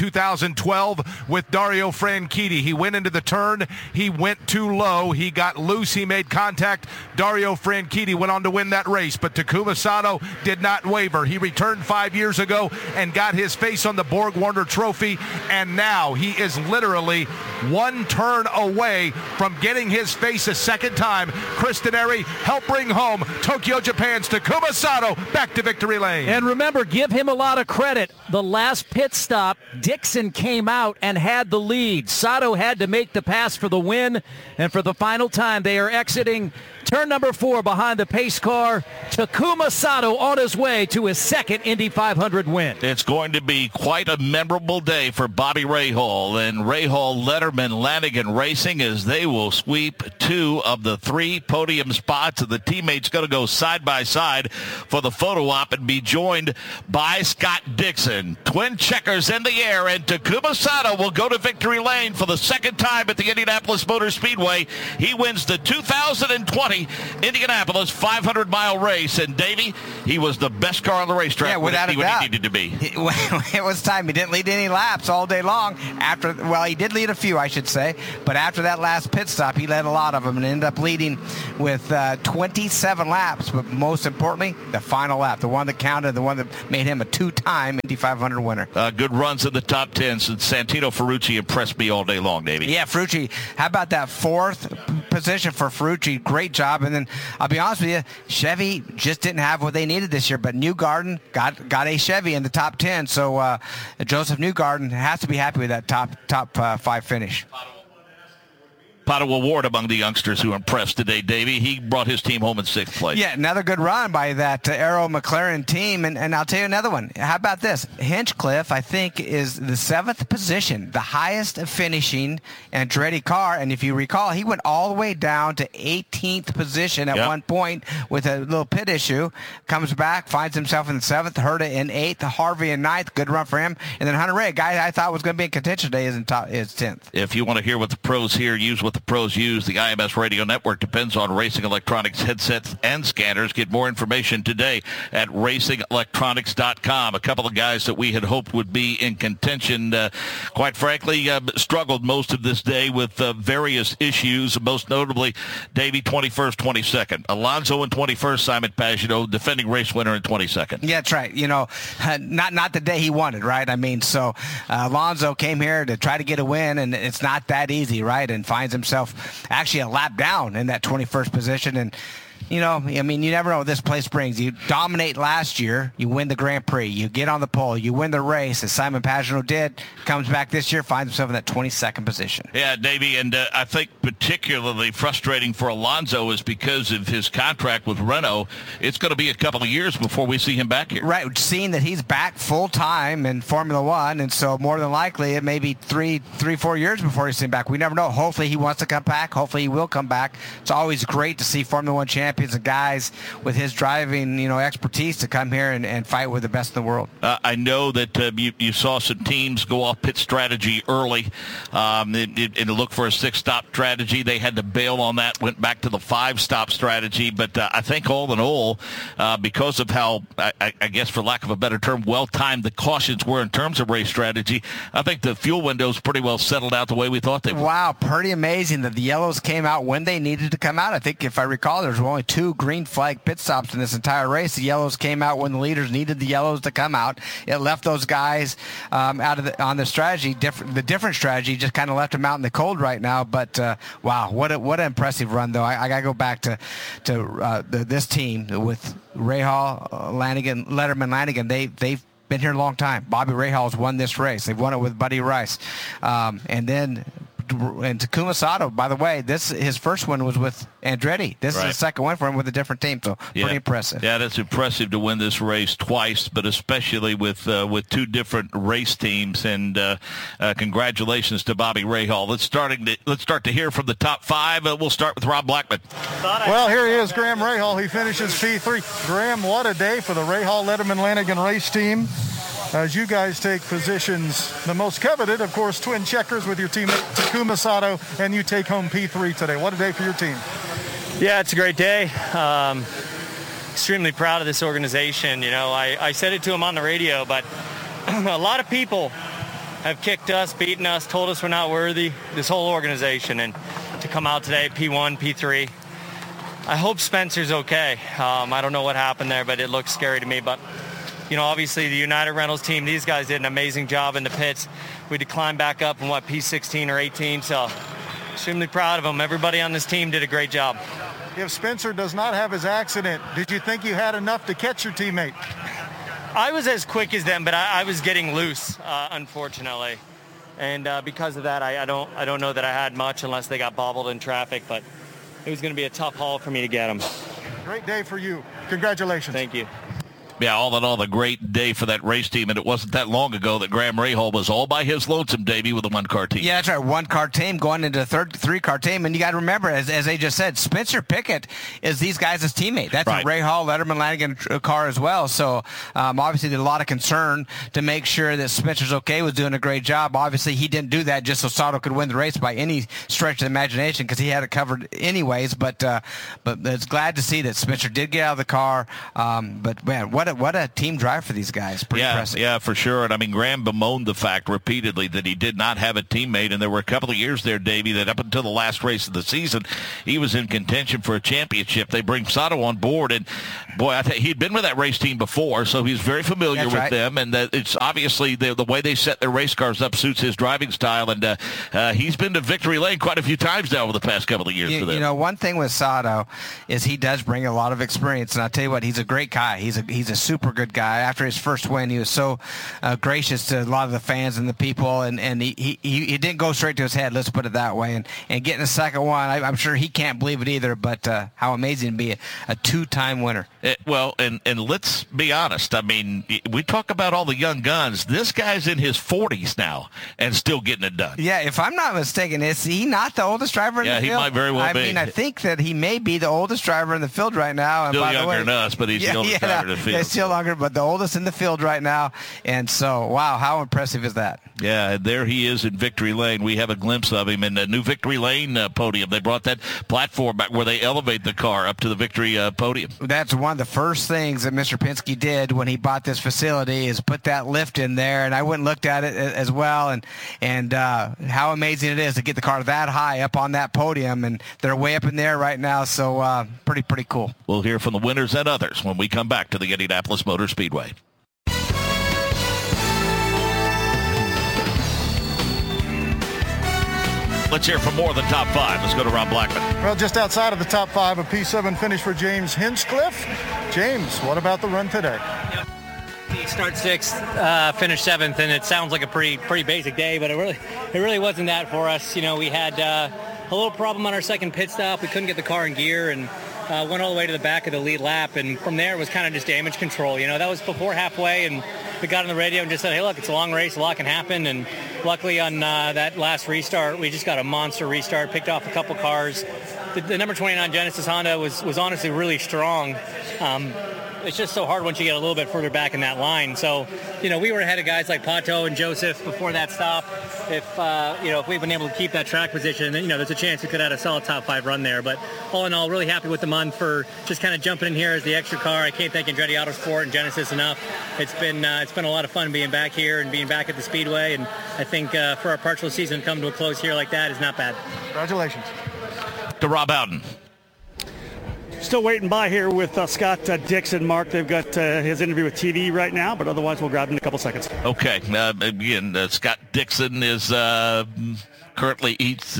2012 with Dario Franchitti. He went into the turn. He went too low. He got loose. He made contact. Dario Franchitti went on to win that race, but Takuma Sato did not waver. He returned 5 years ago and got his face on the Borg Warner Trophy, and now he is literally one turn away from getting his face a second time. Kristen Airy helped bring home Tokyo, Japan's Takuma Sato back to victory lane. And remember, give him a lot of credit. The last pit stop, Dixon came out and had the lead. Sato had to make the pass for the win, and for the final time, they are exiting turn number 4 behind the pace car. Takuma Sato on his way to his second Indy 500 win. It's going to be quite a memorable day for Bobby Rahal and Rahal, Letterman, Lanigan Racing, as they will sweep 2 of the 3 podium spots, and the teammates going to go side by side for the photo op and be joined by Scott Dixon. Twin checkers in the air, and Takuma Sato will go to victory lane for the second time at the Indianapolis Motor Speedway. He wins the 2020 Derby, Indianapolis 500-mile race. And Davey, he was the best car on the racetrack. Yeah, without a doubt. When he needed to be. It was time. He didn't lead any laps all day long. He did lead a few, I should say. But after that last pit stop, he led a lot of them and ended up leading with 27 laps. But most importantly, the final lap, the one that counted, the one that made him a two-time Indy 500 winner. Good runs in the top 10 since Santino Ferrucci impressed me all day long, Davey. Yeah, Ferrucci. How about that fourth position for Ferrucci? Great job. And then I'll be honest with you, Chevy just didn't have what they needed this year. But Newgarden got a Chevy in the top 10. So Joseph Newgarden has to be happy with that top 5 finish. Pato O'Ward among the youngsters who impressed today, Davey. He brought his team home in 6th place. Yeah, another good run by that Arrow McLaren team. And I'll tell you another one. How about this? Hinchcliffe, I think, is the 7th position, the highest finishing Andretti car. And if you recall, he went all the way down to 18th position at one point with a little pit issue. Comes back, finds himself in the 7th, Herta in 8th, Harvey in 9th. Good run for him. And then Hunter Ray, a guy I thought was going to be in contention today, is 10th. If you want to hear what the pros here use, what the pros use, the IMS Radio Network depends on Racing Electronics headsets and scanners. Get more information today at racingelectronics.com. A couple of guys that we had hoped would be in contention, quite frankly, struggled most of this day with various issues, most notably Davey 21st, 22nd. Alonso in 21st, Simon Pagenaud, defending race winner in 22nd. Yeah, that's right. You know, not the day he wanted, right? I mean, so Alonso came here to try to get a win, and it's not that easy, right? And finds himself actually a lap down in that 21st position. And you know, I mean, you never know what this place brings. You dominate last year, you win the Grand Prix, you get on the pole, you win the race, as Simon Pagenaud did, comes back this year, finds himself in that 22nd position. Yeah, Davey, and I think particularly frustrating for Alonso is because of his contract with Renault. It's going to be a couple of years before we see him back here. Right, seeing that he's back full-time in Formula One, and so more than likely it may be 4 years before he's seen back. We never know. Hopefully he wants to come back. Hopefully he will come back. It's always great to see Formula One champions and guys with his driving, expertise to come here and fight with the best in the world. I know that you saw some teams go off pit strategy early and look for a 6-stop strategy. They had to bail on that, went back to the 5-stop strategy. But I think all in all, because of how, I guess for lack of a better term, well-timed the cautions were in terms of race strategy, I think the fuel windows pretty well settled out the way we thought they would. Wow, pretty amazing that the yellows came out when they needed to come out. I think if I recall, there's only 2 green flag pit stops in this entire race. The yellows came out when the leaders needed the yellows to come out. It left those guys out of on the strategy. The different strategy just kind of left them out in the cold right now. But wow, what an impressive run though. I got to go back to this team with Rahal, Letterman, Lanigan. They've been here a long time. Bobby Rahal's won this race. They've won it with Buddy Rice, and Takuma Sato, by the way, his first one was with Andretti. This is the second one for him with a different team, so pretty impressive. Yeah, that's impressive to win this race twice, but especially with 2 different race teams. And congratulations to Bobby Rahal. Let's start to hear from the top 5. We'll start with Rob Blackman. Well, here he is, Graham Rahal. He finishes P3. Graham, what a day for the Rahal Letterman Lanigan race team. As you guys take positions, the most coveted, of course, twin checkers with your teammate Takuma Sato, and you take home P3 today. What a day for your team. Yeah, it's a great day. Extremely proud of this organization. I said it to him on the radio, but a lot of people have kicked us, beaten us, told us we're not worthy, this whole organization. And to come out today, P1, P3, I hope Spencer's okay. I don't know what happened there, but it looks scary to me. But obviously the United Rentals team, these guys did an amazing job in the pits. We had to climb back up in, P16 or 18, so extremely proud of them. Everybody on this team did a great job. If Spencer does not have his accident, did you think you had enough to catch your teammate? I was as quick as them, but I was getting loose, unfortunately. And because of that, I don't know that I had much unless they got bobbled in traffic, but it was going to be a tough haul for me to get them. Great day for you. Congratulations. Thank you. Yeah, all in all, a great day for that race team, and it wasn't that long ago that Graham Rahal was all by his lonesome, Davey, with a one-car team. Yeah, that's right, one-car team going into a three-car team, and you got to remember, as they just said, Spencer Pickett is these guys' teammate. That's right. a Rahal, Letterman, Lanigan car as well, so obviously there's a lot of concern to make sure that Spencer's okay, was doing a great job. Obviously, he didn't do that just so Sato could win the race by any stretch of the imagination because he had it covered anyways, but it's glad to see that Spencer did get out of the car, but man, what a team drive for these guys. Pretty impressive. Yeah, for sure. And I mean, Graham bemoaned the fact repeatedly that he did not have a teammate, and there were a couple of years there, Davey, that up until the last race of the season, he was in contention for a championship. They bring Sato on board, and boy, he'd been with that race team before, so he's very familiar with them, and it's obviously the way they set their race cars up suits his driving style, and he's been to victory lane quite a few times now over the past couple of years for them. You know, one thing with Sato is he does bring a lot of experience, and I'll tell you what, he's a great guy. He's a super good guy. After his first win, he was so gracious to a lot of the fans and the people, and he didn't go straight to his head, let's put it that way, and getting a second one, I'm sure he can't believe it either, but how amazing to be a two-time winner. Well, and let's be honest, I mean, we talk about all the young guns. This guy's in his 40s now and still getting it done. Yeah, if I'm not mistaken, is he not the oldest driver in the field? Yeah, he might very well be. I mean, I think that he may be the oldest driver in the field right now. Still younger than us, but he's the oldest driver in the field. Yeah, still younger, but the oldest in the field right now. And so, wow, how impressive is that? Yeah, there he is in victory lane. We have a glimpse of him in the new victory lane podium. They brought that platform back where they elevate the car up to the victory podium. That's one of the first things that Mr. Penske did when he bought this facility is put that lift in there, and I went and looked at it as well, and how amazing it is to get the car that high up on that podium, and they're way up in there right now, so pretty cool. We'll hear from the winners and others when we come back to the Indianapolis Motor Speedway. Let's hear from more of the top five. Let's go to Rob Blackman. Well, just outside of the top five, a P7 finish for James Hinchcliffe. James, what about the run today? He started sixth, finished seventh, and it sounds like a pretty basic day, but it really wasn't that for us. You know, we had a little problem on our second pit stop. We couldn't get the car in gear, and went all the way to the back of the lead lap, and from there it was kind of just damage control. You know, that was before halfway, and we got on the radio and just said, hey, look, it's a long race, a lot can happen, and luckily on that last restart, we just got a monster restart, picked off a couple cars. The number 29 Genesis Honda was honestly really strong. It's just so hard once you get a little bit further back in that line. So, you know, we were ahead of guys like Pato and Joseph before that stop. If we've been able to keep that track position, then, you know, there's a chance we could have had a solid top five run there. But all in all, really happy with the month for just kind of jumping in here as the extra car. I can't thank Andretti Autosport and Genesis enough. It's been a lot of fun being back here and being back at the Speedway. And I think for our partial season to come to a close here like that is not bad. Congratulations. To Rob Howden. Still waiting by here with Scott Dixon. Mark, they've got his interview with TV right now, but otherwise we'll grab him in a couple seconds. Okay. Again, Scott Dixon is currently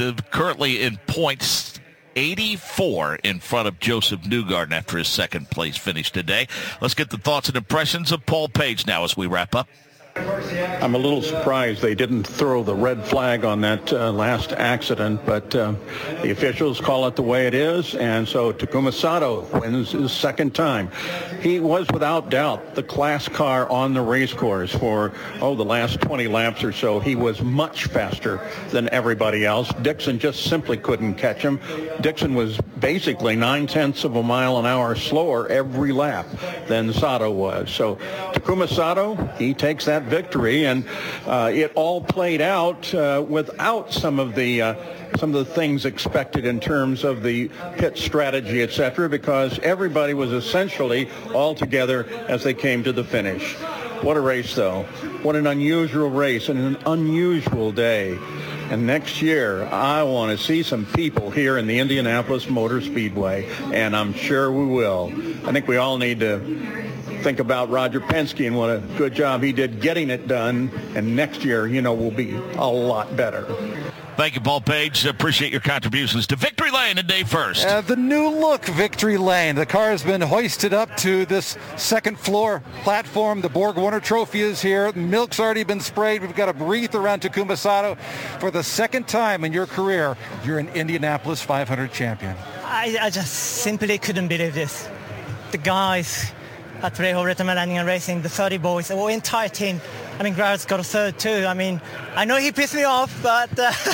in points 84 in front of Joseph Newgarden after his second place finish today. Let's get the thoughts and impressions of Paul Page now as we wrap up. I'm a little surprised they didn't throw the red flag on that last accident, but the officials call it the way it is, and so Takuma Sato wins his second time. He was without doubt the class car on the race course for, the last 20 laps or so. He was much faster than everybody else. Dixon just simply couldn't catch him. Dixon was basically 0.9 of a mile an hour slower every lap than Sato was. So Takuma Sato, he takes that victory, and it all played out without some of the things expected in terms of the pit strategy, etc., because everybody was essentially all together as they came to the finish. What a race, though. What an unusual race and an unusual day. And next year, I want to see some people here in the Indianapolis Motor Speedway, and I'm sure we will. I think we all need to think about Roger Penske and what a good job he did getting it done, and next year, will be a lot better. Thank you, Paul Page. Appreciate your contributions to Victory Lane and day first. The new look Victory Lane. The car has been hoisted up to this second floor platform. The Borg Warner Trophy is here. Milk's already been sprayed. We've got a wreath around Takuma Sato. For the second time in your career, you're an Indianapolis 500 champion. I just simply couldn't believe this. The guys at Reichhold Letterman Landing and Racing, the 30 boys, the entire team. I mean, Garrett's got a third too. I mean, I know he pissed me off, but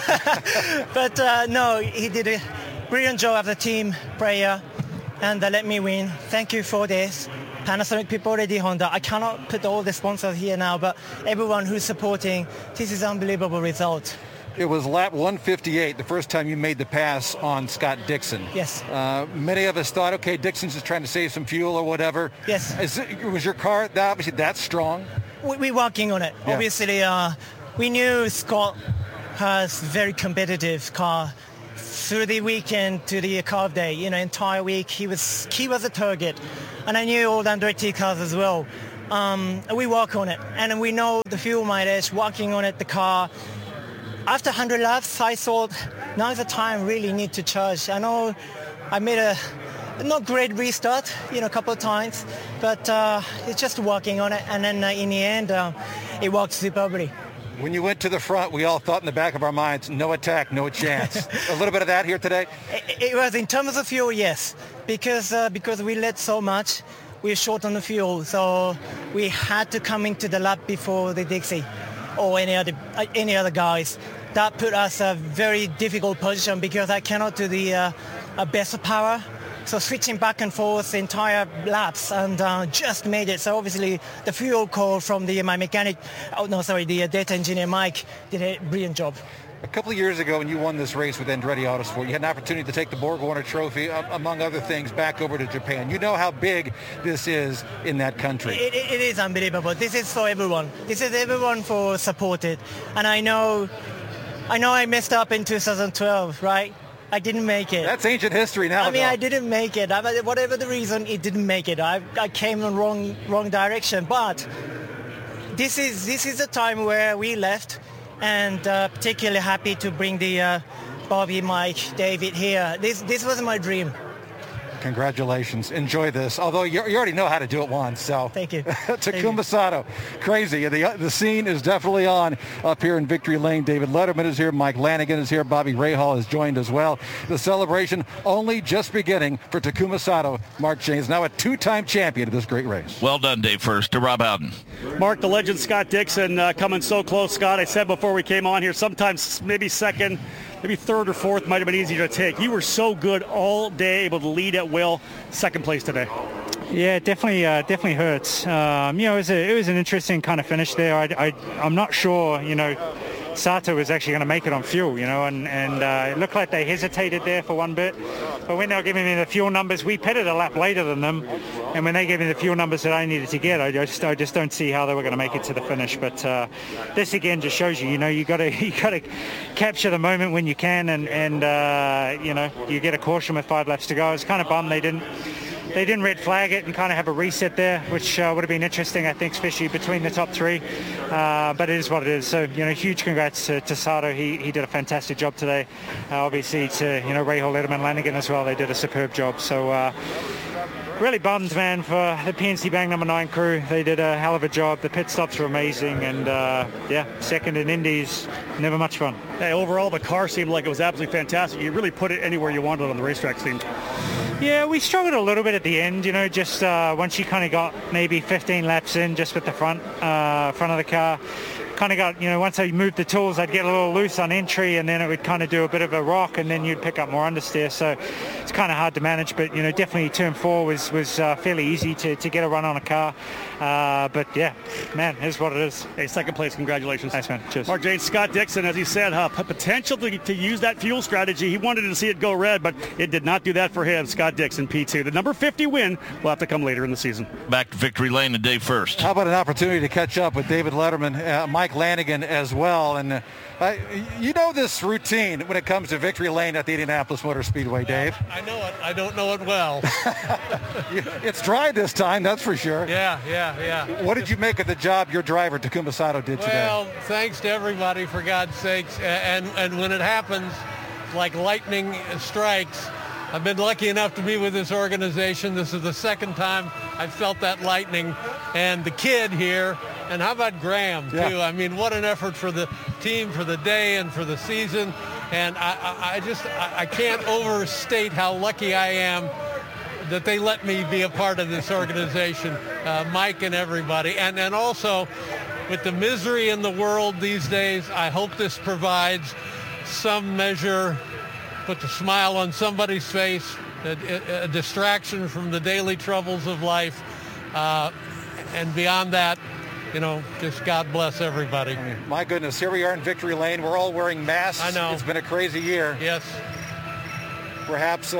no, he did a brilliant job of the team prayer, and let me win. Thank you for this. Panasonic people, already Honda. I cannot put all the sponsors here now, but everyone who's supporting, this is unbelievable result. It was lap 158, the first time you made the pass on Scott Dixon. Yes. Many of us thought, okay, Dixon's just trying to save some fuel or whatever. Yes. Was your car obviously that strong? We're working on it. Yeah. Obviously, we knew Scott has very competitive car. Through the weekend to the carb day, entire week, he was a target. And I knew all the Andretti cars as well. We work on it. And we know the fuel mileage, working on it, the car. After 100 laps, I thought, now's the time really need to charge. I know I made a not great restart, a couple of times, but it's just working on it. And then in the end, it worked superbly. When you went to the front, we all thought in the back of our minds, no attack, no chance. A little bit of that here today? It was in terms of fuel, yes, because we led so much, we're short on the fuel, so we had to come into the lap before the Dixie or any other guys. That put us a very difficult position because I cannot do the best of power. So switching back and forth the entire laps and just made it. So obviously the fuel call from the data engineer Mike did a brilliant job. A couple of years ago when you won this race with Andretti Autosport, you had an opportunity to take the Borg Warner Trophy, among other things, back over to Japan. You know how big this is in that country. It is unbelievable. This is for everyone. This is everyone for supported. And I know I messed up in 2012, right? I didn't make it. That's ancient history now. I didn't make it. Whatever the reason, it didn't make it. I came in wrong direction. But this is a time where we left, and particularly happy to bring the Bobby, Mike, David here. This was my dream. Congratulations. Enjoy this. Although you already know how to do it once. So thank you. Takuma Sato. Crazy. The scene is definitely on up here in Victory Lane. David Letterman is here. Mike Lanigan is here. Bobby Rahal has joined as well. The celebration only just beginning for Takuma Sato. Mark James, now a two-time champion of this great race. Well done, Dave. First to Rob Howden. Mark, the legend Scott Dixon coming so close. Scott, I said before we came on here, sometimes maybe second, maybe third or fourth might have been easier to take. You were so good all day, able to lead at will. Second place today. Yeah, definitely hurts. It was an interesting kind of finish there. I'm not sure, Sato was actually going to make it on fuel, and it looked like they hesitated there for one bit. But when they were giving me the fuel numbers, we pitted a lap later than them, and when they gave me the fuel numbers that I needed to get, I just don't see how they were going to make it to the finish. But this again just shows you, you got to capture the moment when you can, and you get a caution with 5 laps to go. I was kind of bummed they didn't red flag it and kind of have a reset there, which would have been interesting, I think, especially between the top 3. But it is what it is. So, huge congrats to Sato. He did a fantastic job today. Obviously to, Rahal Letterman Lanigan as well. They did a superb job. So really bummed, man, for the PNC Bang number 9 crew. They did a hell of a job. The pit stops were amazing. And, second in Indies, never much fun. Hey, overall, the car seemed like it was absolutely fantastic. You really put it anywhere you wanted on the racetrack, seemed. Yeah, we struggled a little bit at the end, just once you kind of got maybe 15 laps in just with the front of the car. Kind of got, once I moved the tools, I'd get a little loose on entry, and then it would kind of do a bit of a rock, and then you'd pick up more understeer. So it's kind of hard to manage, but, definitely turn 4 was fairly easy to get a run on a car. But, yeah, man, here's what it is. Hey, second place, congratulations. Thanks, man. Cheers. Mark James, Scott Dixon, as he said, potential to use that fuel strategy. He wanted to see it go red, but it did not do that for him. Scott Dixon, P2. The number 50 win will have to come later in the season. Back to Victory Lane and Dave First. How about an opportunity to catch up with David Letterman, Mike Lanigan as well. And this routine when it comes to Victory Lane at the Indianapolis Motor Speedway, Dave. I know it. I don't know it well. It's dry this time, that's for sure. Yeah. What did you make of the job your driver, Takuma Sato, did today? Well, thanks to everybody, for God's sakes. And when it happens, like lightning strikes, I've been lucky enough to be with this organization. This is the second time I've felt that lightning. And the kid here, and how about Graham, too? Yeah. I mean, what an effort for the team, for the day, and for the season. And I can't overstate how lucky I am that they let me be a part of this organization, Mike and everybody. And also, with the misery in the world these days, I hope this provides some measure, puts a smile on somebody's face, a distraction from the daily troubles of life. And beyond that, just God bless everybody. My goodness, here we are in Victory Lane. We're all wearing masks. I know. It's been a crazy year. Yes. Perhaps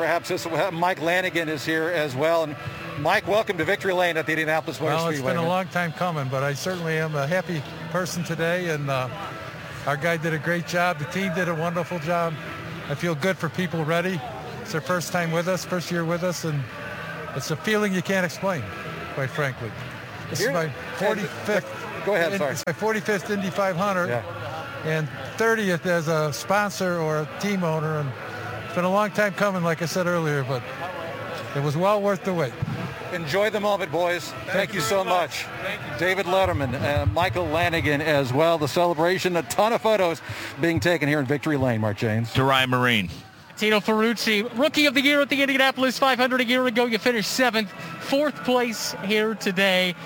Mike Lanigan is here as well. And Mike, welcome to Victory Lane at the Indianapolis Motor Speedway. Well, it's been a long time coming, but I certainly am a happy person today, and our guy did a great job. The team did a wonderful job. I feel good for people ready. It's their first time with us, first year with us, and it's a feeling you can't explain, quite frankly. This is my 45th. Go ahead, sorry. It's my 45th Indy 500, and 30th as a sponsor or a team owner, and it's been a long time coming, like I said earlier, but it was well worth the wait. Enjoy the moment, boys. Thank you so much. David Letterman and Michael Lanigan as well. The celebration, a ton of photos being taken here in Victory Lane, Mark Janes. To Ryan Marine. Tino Ferrucci, Rookie of the Year at the Indianapolis 500 a year ago. You finished 7th, 4th place here today.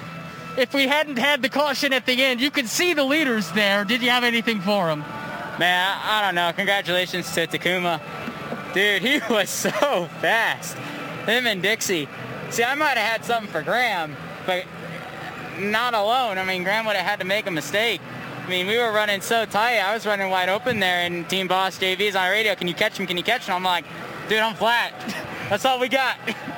If we hadn't had the caution at the end, you could see the leaders there. Did you have anything for them? Man, I don't know. Congratulations to Takuma. Dude, he was so fast. Him and Dixie. See, I might have had something for Graham, but not alone. I mean, Graham would have had to make a mistake. I mean, we were running so tight. I was running wide open there, and Team Boss JV's on the radio. Can you catch him? Can you catch him? I'm like, dude, I'm flat. That's all we got.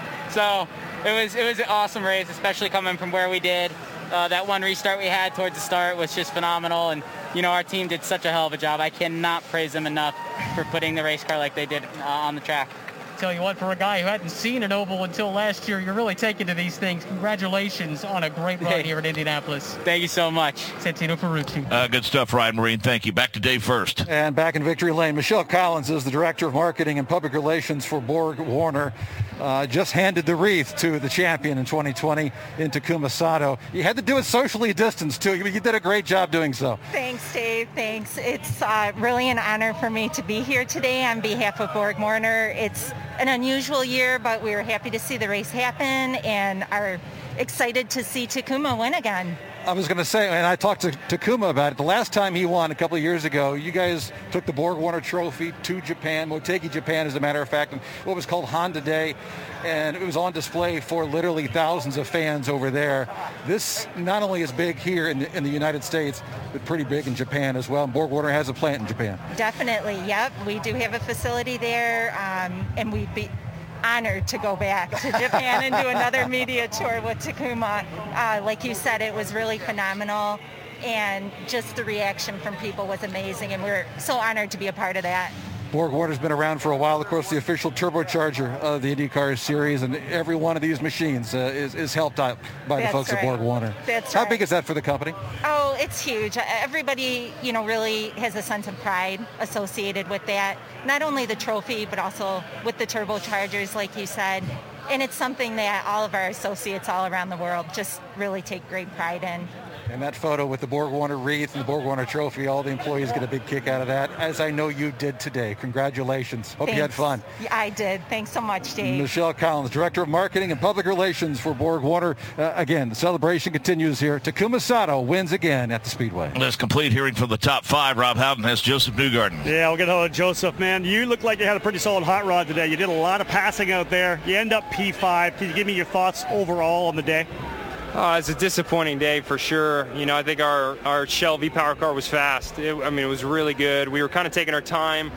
So it was an awesome race, especially coming from where we did. That one restart we had towards the start was just phenomenal, and our team did such a hell of a job. I cannot praise them enough for putting the race car like they did on the track. Tell you what, for a guy who hadn't seen an oval until last year, you're really taking to these things. Congratulations on a great run here at Indianapolis. Thank you so much. Santino Ferrucci. Good stuff, Ryan Marine. Thank you. Back to Dave first. And back in Victory Lane, Michelle Collins is the Director of Marketing and Public Relations for Borg Warner. Just handed the wreath to the champion in 2020 in Takuma Sato. You had to do it socially distanced, too. You did a great job doing so. Thanks, Dave. Thanks. It's really an honor for me to be here today on behalf of Borg Warner. It's an unusual year, but we were happy to see the race happen and are excited to see Takuma win again. I was going to say, and I talked to Takuma about it, the last time he won a couple of years ago, you guys took the Borg Warner Trophy to Japan, Motegi, Japan, as a matter of fact, and what was called Honda Day, and it was on display for literally thousands of fans over there. This not only is big here in the United States, but pretty big in Japan as well, and Borg Warner has a plant in Japan. Definitely, yep. We do have a facility there, and we'd be honored to go back to Japan and do another media tour with Takuma. Like you said, it was really phenomenal, and just the reaction from people was amazing, and we're so honored to be a part of that. Borg Warner's been around for a while, of course, the official turbocharger of the IndyCar series, and every one of these machines is helped out by the folks at Borg Warner. That's How big is that for the company? Oh, it's huge. Everybody, really has a sense of pride associated with that. Not only the trophy, but also with the turbochargers, like you said. And it's something that all of our associates all around the world just really take great pride in. And that photo with the Borg Warner wreath and the Borg Warner trophy, all the employees get a big kick out of that, as I know you did today. Congratulations. Hope you had fun. Yeah, I did. Thanks so much, Dave. Michelle Collins, Director of Marketing and Public Relations for Borg Warner. Again, the celebration continues here. Takuma Sato wins again at the Speedway. Let's complete hearing from the top 5. Rob Houghton has Joseph Newgarden. Yeah, we'll get hold of Joseph, man. You look like you had a pretty solid hot rod today. You did a lot of passing out there. You end up P5. Can you give me your thoughts overall on the day? It's a disappointing day for sure. I think our Shell V-Power car was fast. It was really good. We were kind of taking our time.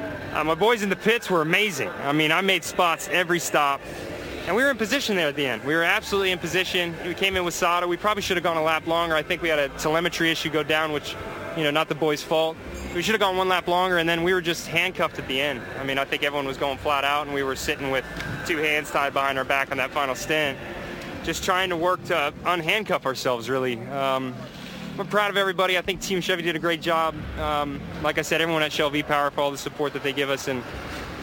My boys in the pits were amazing. I made spots every stop. And we were in position there at the end. We were absolutely in position. We came in with Sato. We probably should have gone a lap longer. I think we had a telemetry issue go down, which, not the boys' fault. We should have gone one lap longer, and then we were just handcuffed at the end. I think everyone was going flat out, and we were sitting with 2 hands tied behind our back on that final stint. Just trying to work to unhandcuff ourselves, really. I'm proud of everybody. I think Team Chevy did a great job. Like I said, everyone at Shell V-Power for all the support that they give us. And,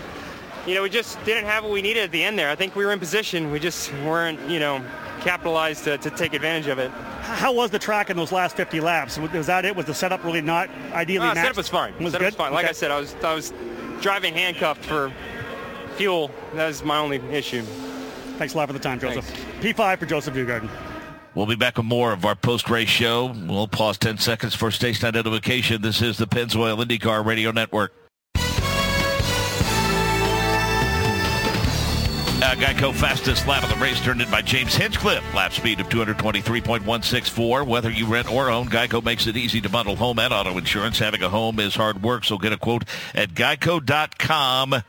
we just didn't have what we needed at the end there. I think we were in position. We just weren't, capitalized to take advantage of it. How was the track in those last 50 laps? Was that it? Was the setup really not ideally matched? Setup was fine. Was setup good? was fine. Like I said, I was driving handcuffed for fuel. That's my only issue. Thanks a lot for the time, Joseph. P5 for Joseph Newgarden. We'll be back with more of our post-race show. We'll pause 10 seconds for station identification. This is the Pennzoil IndyCar Radio Network. Geico fastest lap of the race turned in by James Hinchcliffe. Lap speed of 223.164. Whether you rent or own, Geico makes it easy to bundle home and auto insurance. Having a home is hard work, so get a quote at geico.com.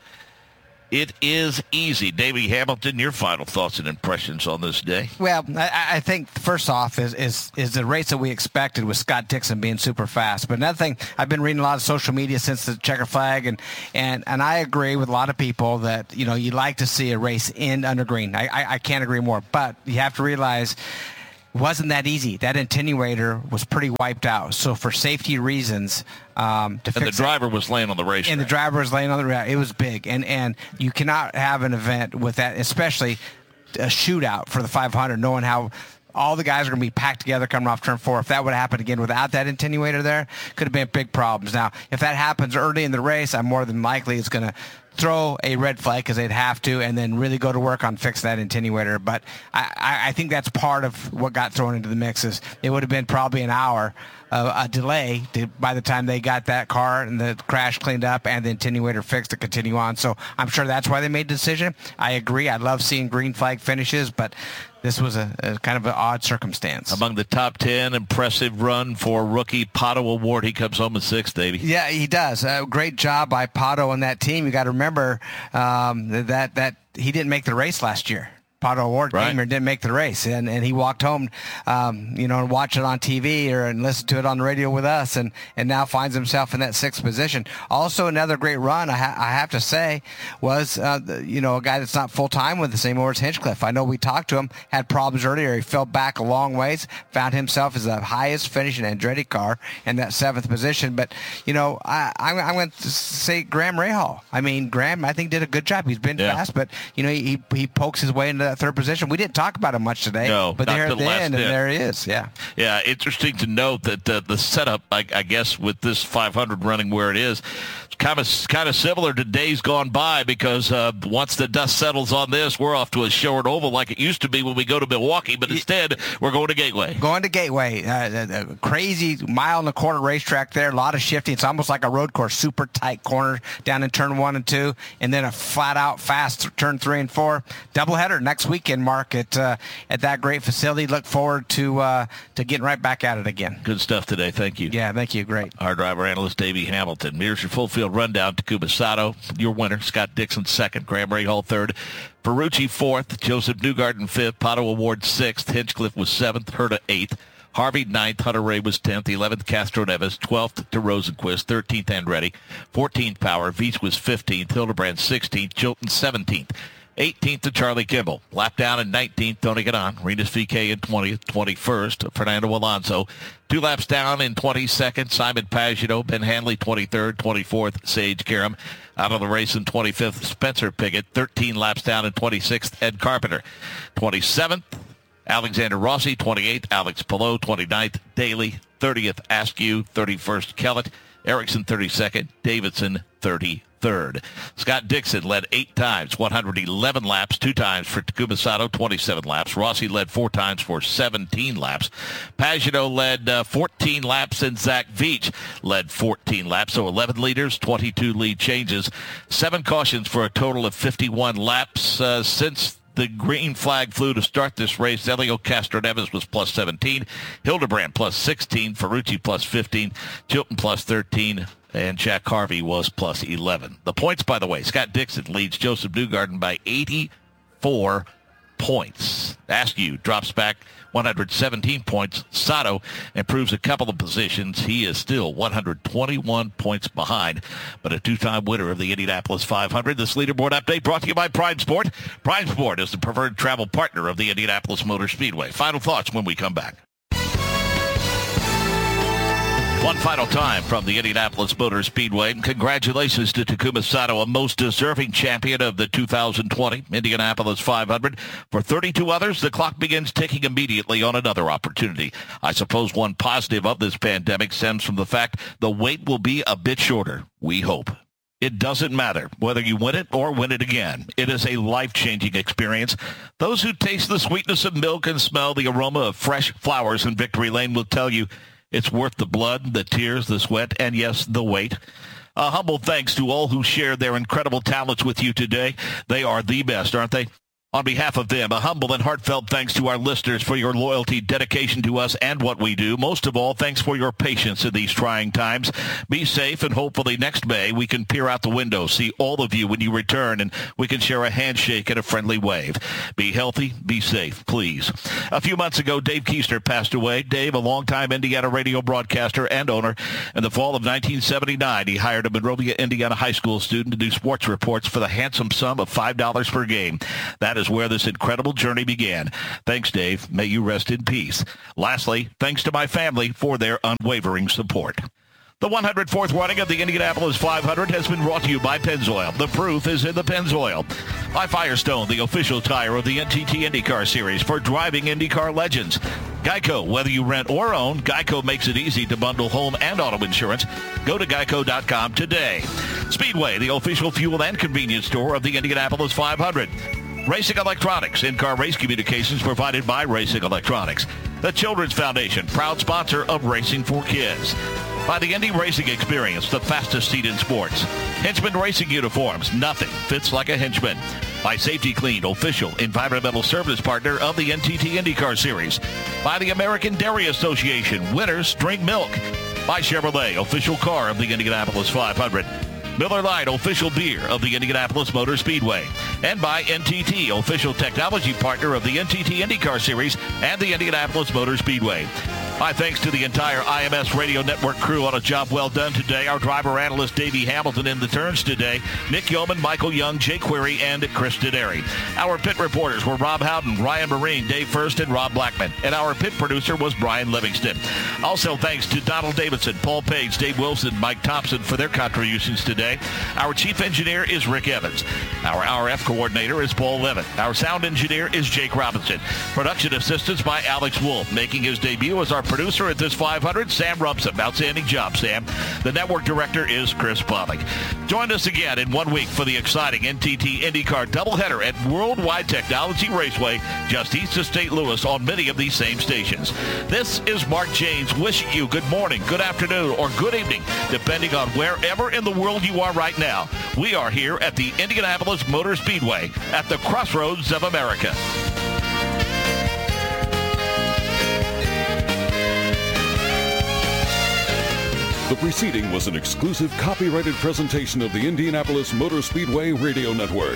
It is easy. Davey Hamilton, your final thoughts and impressions on this day? Well, I think first off is the race that we expected with Scott Dixon being super fast. But another thing, I've been reading a lot of social media since the checker flag, and I agree with a lot of people that, you like to see a race end under green. I can't agree more. But you have to realize it wasn't that easy. That attenuator was pretty wiped out. So for safety reasons, the driver was laying on the racetrack. And the driver was laying on the racetrack. It was big. And you cannot have an event with that, especially a shootout for the 500, knowing how all the guys are going to be packed together coming off turn 4. If that would happen again without that attenuator there, could have been big problems. Now, if that happens early in the race, I'm more than likely it's going to throw a red flag because they'd have to, and then really go to work on fixing that attenuator. But I think that's part of what got thrown into the mix. Is it would have been probably an hour a delay by the time they got that car and the crash cleaned up and the attenuator fixed to continue on. So I'm sure that's why they made the decision. I agree. I love seeing green flag finishes, but this was a kind of an odd circumstance. Among the top 10, impressive run for rookie Pato O'Ward. He comes home in 6th, Davey. Yeah, he does. Great job by Pato and that team. You got to remember that he didn't make the race last year. Pato O'Ward came here and didn't make the race, and he walked home, and watched it on TV and listened to it on the radio with us, and now finds himself in that 6th position. Also, another great run, I have to say, was a guy that's not full time with the same as Hinchcliffe. I know we talked to him, had problems earlier. He fell back a long ways, found himself as the highest finishing Andretti car in that 7th position. But I'm going to say Graham Rahal. I mean, Graham, I think, did a good job. He's been fast, but he pokes his way into that 3rd position. We didn't talk about him much today, but there at the end, and there he is. Yeah, interesting to note that the setup, I guess, with this 500 running where it is, kind of similar to days gone by, because once the dust settles on this, we're off to a short oval like it used to be when we go to Milwaukee, but instead we're going to Gateway. A crazy mile-and-a-quarter racetrack there, a lot of shifting. It's almost like a road course, super tight corner down in turn 1 and 2, and then a flat-out fast turn 3 and 4. Doubleheader next weekend, Mark, at that great facility. Look forward to getting right back at it again. Good stuff today. Thank you. Yeah, thank you. Great. Our driver analyst, Davey Hamilton. Here's your full field rundown. Takuma Sato, your winner. Scott Dixon, 2nd. Graham Rahal, 3rd. Ferrucci, 4th. Joseph Newgarden, 5th. Pato O'Ward, 6th. Hinchcliffe was 7th. Herta, 8th. Harvey, 9th. Hunter Ray was 10th. 11th, Castro Neves. 12th to Rosenquist. 13th, Andretti. 14th, Power. Veach was 15th. Hildebrand, 16th. Chilton, 17th. 18th to Charlie Kimball. Lap down in 19th, Tony Ganon. Rinus VeeKay in 20th. 21st, Fernando Alonso. 2 laps down in 22nd, Simon Pagenaud. Ben Hanley, 23rd. 24th, Sage Karam. Out of the race in 25th, Spencer Pigot. 13 laps down in 26th, Ed Carpenter. 27th, Alexander Rossi. 28th, Alex Palou. 29th, Daly. 30th, Askew. 31st, Kellett. Erickson, 32nd. Davidson, 33rd. Scott Dixon led 8 times, 111 laps, 2 times for Takuma Sato, 27 laps. Rossi led 4 times for 17 laps. Pagenaud led 14 laps, and Zach Veach led 14 laps. So 11 leaders, 22 lead changes, 7 cautions for a total of 51 laps. Since the green flag flew to start this race, Elio Castroneves was plus 17, Hildebrand plus 16, Ferrucci plus 15, Chilton plus 13, and Jack Harvey was plus 11. The points, by the way, Scott Dixon leads Joseph Newgarden by 84 points. Askew drops back 117 points. Sato improves a couple of positions. He is still 121 points behind, but a 2-time winner of the Indianapolis 500. This leaderboard update brought to you by Prime Sport. Prime Sport is the preferred travel partner of the Indianapolis Motor Speedway. Final thoughts when we come back. One final time from the Indianapolis Motor Speedway. Congratulations to Takuma Sato, a most deserving champion of the 2020 Indianapolis 500. For 32 others, the clock begins ticking immediately on another opportunity. I suppose one positive of this pandemic stems from the fact the wait will be a bit shorter. We hope. It doesn't matter whether you win it or win it again. It is a life-changing experience. Those who taste the sweetness of milk and smell the aroma of fresh flowers in Victory Lane will tell you it's worth the blood, the tears, the sweat, and yes, the wait. A humble thanks to all who shared their incredible talents with you today. They are the best, aren't they? On behalf of them, a humble and heartfelt thanks to our listeners for your loyalty, dedication to us and what we do. Most of all, thanks for your patience in these trying times. Be safe, and hopefully next May we can peer out the window, see all of you when you return, and we can share a handshake and a friendly wave. Be healthy, be safe, please. A few months ago, Dave Keister passed away. Dave, a longtime Indiana radio broadcaster and owner. In the fall of 1979, he hired a Monrovia, Indiana high school student to do sports reports for the handsome sum of $5 per game. That is where this incredible journey began. Thanks, Dave. May you rest in peace. Lastly, thanks to my family for their unwavering support. The 104th running of the Indianapolis 500 has been brought to you by Pennzoil. The proof is in the Pennzoil. By Firestone, the official tire of the NTT IndyCar Series for driving IndyCar legends. Geico, whether you rent or own, Geico makes it easy to bundle home and auto insurance. Go to geico.com today. Speedway, the official fuel and convenience store of the Indianapolis 500. Racing Electronics, in-car race communications provided by Racing Electronics. The Children's Foundation, proud sponsor of Racing for Kids. By the Indy Racing Experience, the fastest seat in sports. Henchman Racing Uniforms, nothing fits like a henchman. By Safety Clean, official environmental service partner of the NTT IndyCar Series. By the American Dairy Association, winners drink milk. By Chevrolet, official car of the Indianapolis 500. Miller Lite, official beer of the Indianapolis Motor Speedway. And by NTT, official technology partner of the NTT IndyCar Series and the Indianapolis Motor Speedway. My thanks to the entire IMS Radio Network crew on a job well done today. Our driver analyst, Davey Hamilton, in the turns today. Nick Yeoman, Michael Young, Jake Query, and Chris Dederi. Our pit reporters were Rob Howden, Ryan Marine, Dave First, and Rob Blackman. And our pit producer was Brian Livingston. Also thanks to Donald Davidson, Paul Page, Dave Wilson, Mike Thompson for their contributions today. Our chief engineer is Rick Evans. Our RF coordinator is Paul Levitt. Our sound engineer is Jake Robinson. Production assistance by Alex Wolf. Making his debut as our producer at this 500, Sam Rumson. Outstanding job, Sam. The network director is Chris Povick. Join us again in 1 week for the exciting NTT IndyCar doubleheader at Worldwide Technology Raceway, just east of St. Louis on many of these same stations. This is Mark James wishing you good morning, good afternoon, or good evening, depending on wherever in the world you are right now. We are here at the Indianapolis Motor Speedway at the crossroads of America. The preceding was an exclusive copyrighted presentation of the Indianapolis Motor Speedway Radio Network.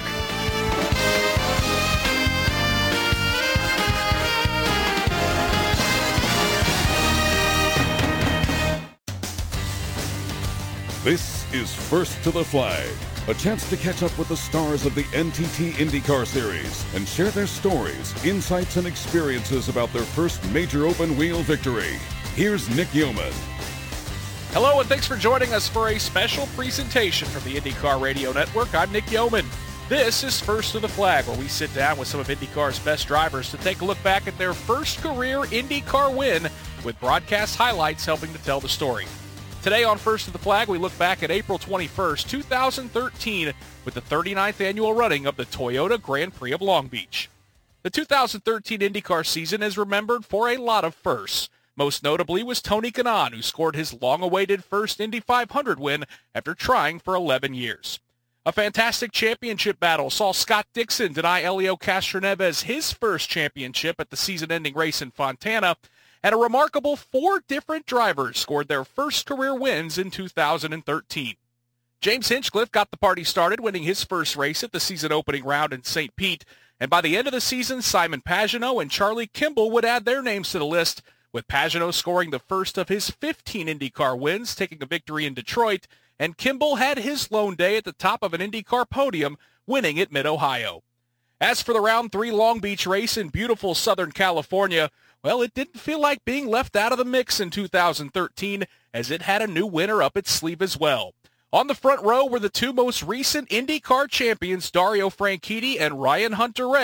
This is First to the Flag, a chance to catch up with the stars of the NTT IndyCar Series and share their stories, insights, and experiences about their first major open-wheel victory. Here's Nick Yeoman. Hello, and thanks for joining us for a special presentation from the IndyCar Radio Network. I'm Nick Yeoman. This is First to the Flag, where we sit down with some of IndyCar's best drivers to take a look back at their first career IndyCar win, with broadcast highlights helping to tell the story. Today on First to the Flag, we look back at April 21st, 2013, with the 39th annual running of the Toyota Grand Prix of Long Beach. The 2013 IndyCar season is remembered for a lot of firsts. Most notably was Tony Kanaan, who scored his long-awaited first Indy 500 win after trying for 11 years. A fantastic championship battle saw Scott Dixon deny Helio Castroneves his first championship at the season-ending race in Fontana, and a remarkable 4 different drivers scored their first career wins in 2013. James Hinchcliffe got the party started, winning his first race at the season-opening round in St. Pete, and by the end of the season, Simon Pagenaud and Charlie Kimball would add their names to the list, with Pagenaud scoring the first of his 15 IndyCar wins, taking a victory in Detroit, and Kimball had his lone day at the top of an IndyCar podium, winning at Mid-Ohio. As for the Round 3 Long Beach race in beautiful Southern California, well, it didn't feel like being left out of the mix in 2013, as it had a new winner up its sleeve as well. On the front row were the 2 most recent IndyCar champions, Dario Franchitti and Ryan Hunter-Reay,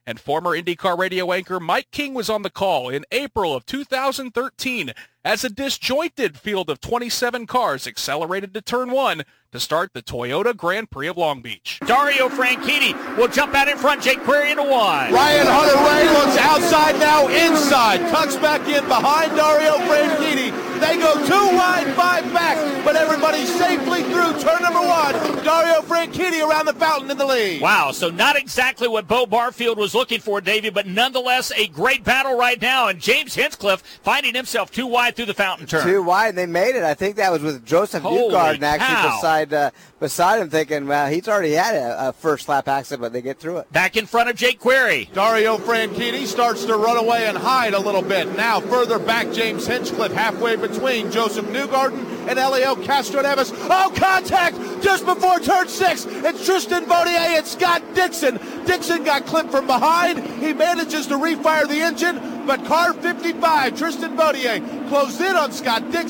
And former IndyCar radio anchor Mike King was on the call in April of 2013 as a disjointed field of 27 cars accelerated to turn 1 to start the Toyota Grand Prix of Long Beach. Dario Franchitti will jump out in front. Jake Query into 1. Ryan Hunter-Reay looks outside now, inside. Tucks back in behind Dario Franchitti. They go 2 wide, 5 back, but everybody safely through turn number 1. Dario Franchitti around the fountain in the lead. Wow, so not exactly what Bo Barfield was looking for, Davey, but nonetheless a great battle right now. And James Hinchcliffe finding himself 2 wide through the fountain turn. 2 wide, and they made it. I think that was with Joseph Newgarden actually beside him, thinking, well, he's already had a first lap accident, but they get through it. Back in front of Jake Query. Dario Franchitti starts to run away and hide a little bit. Now further back, James Hinchcliffe halfway between Joseph Newgarden and Elio Castroneves. Oh, contact just before turn 6. It's Tristan Vautier and Scott Dixon. Dixon got clipped from behind. He manages to refire the engine, but car 55, Tristan Vautier, closed in on Scott Dixon.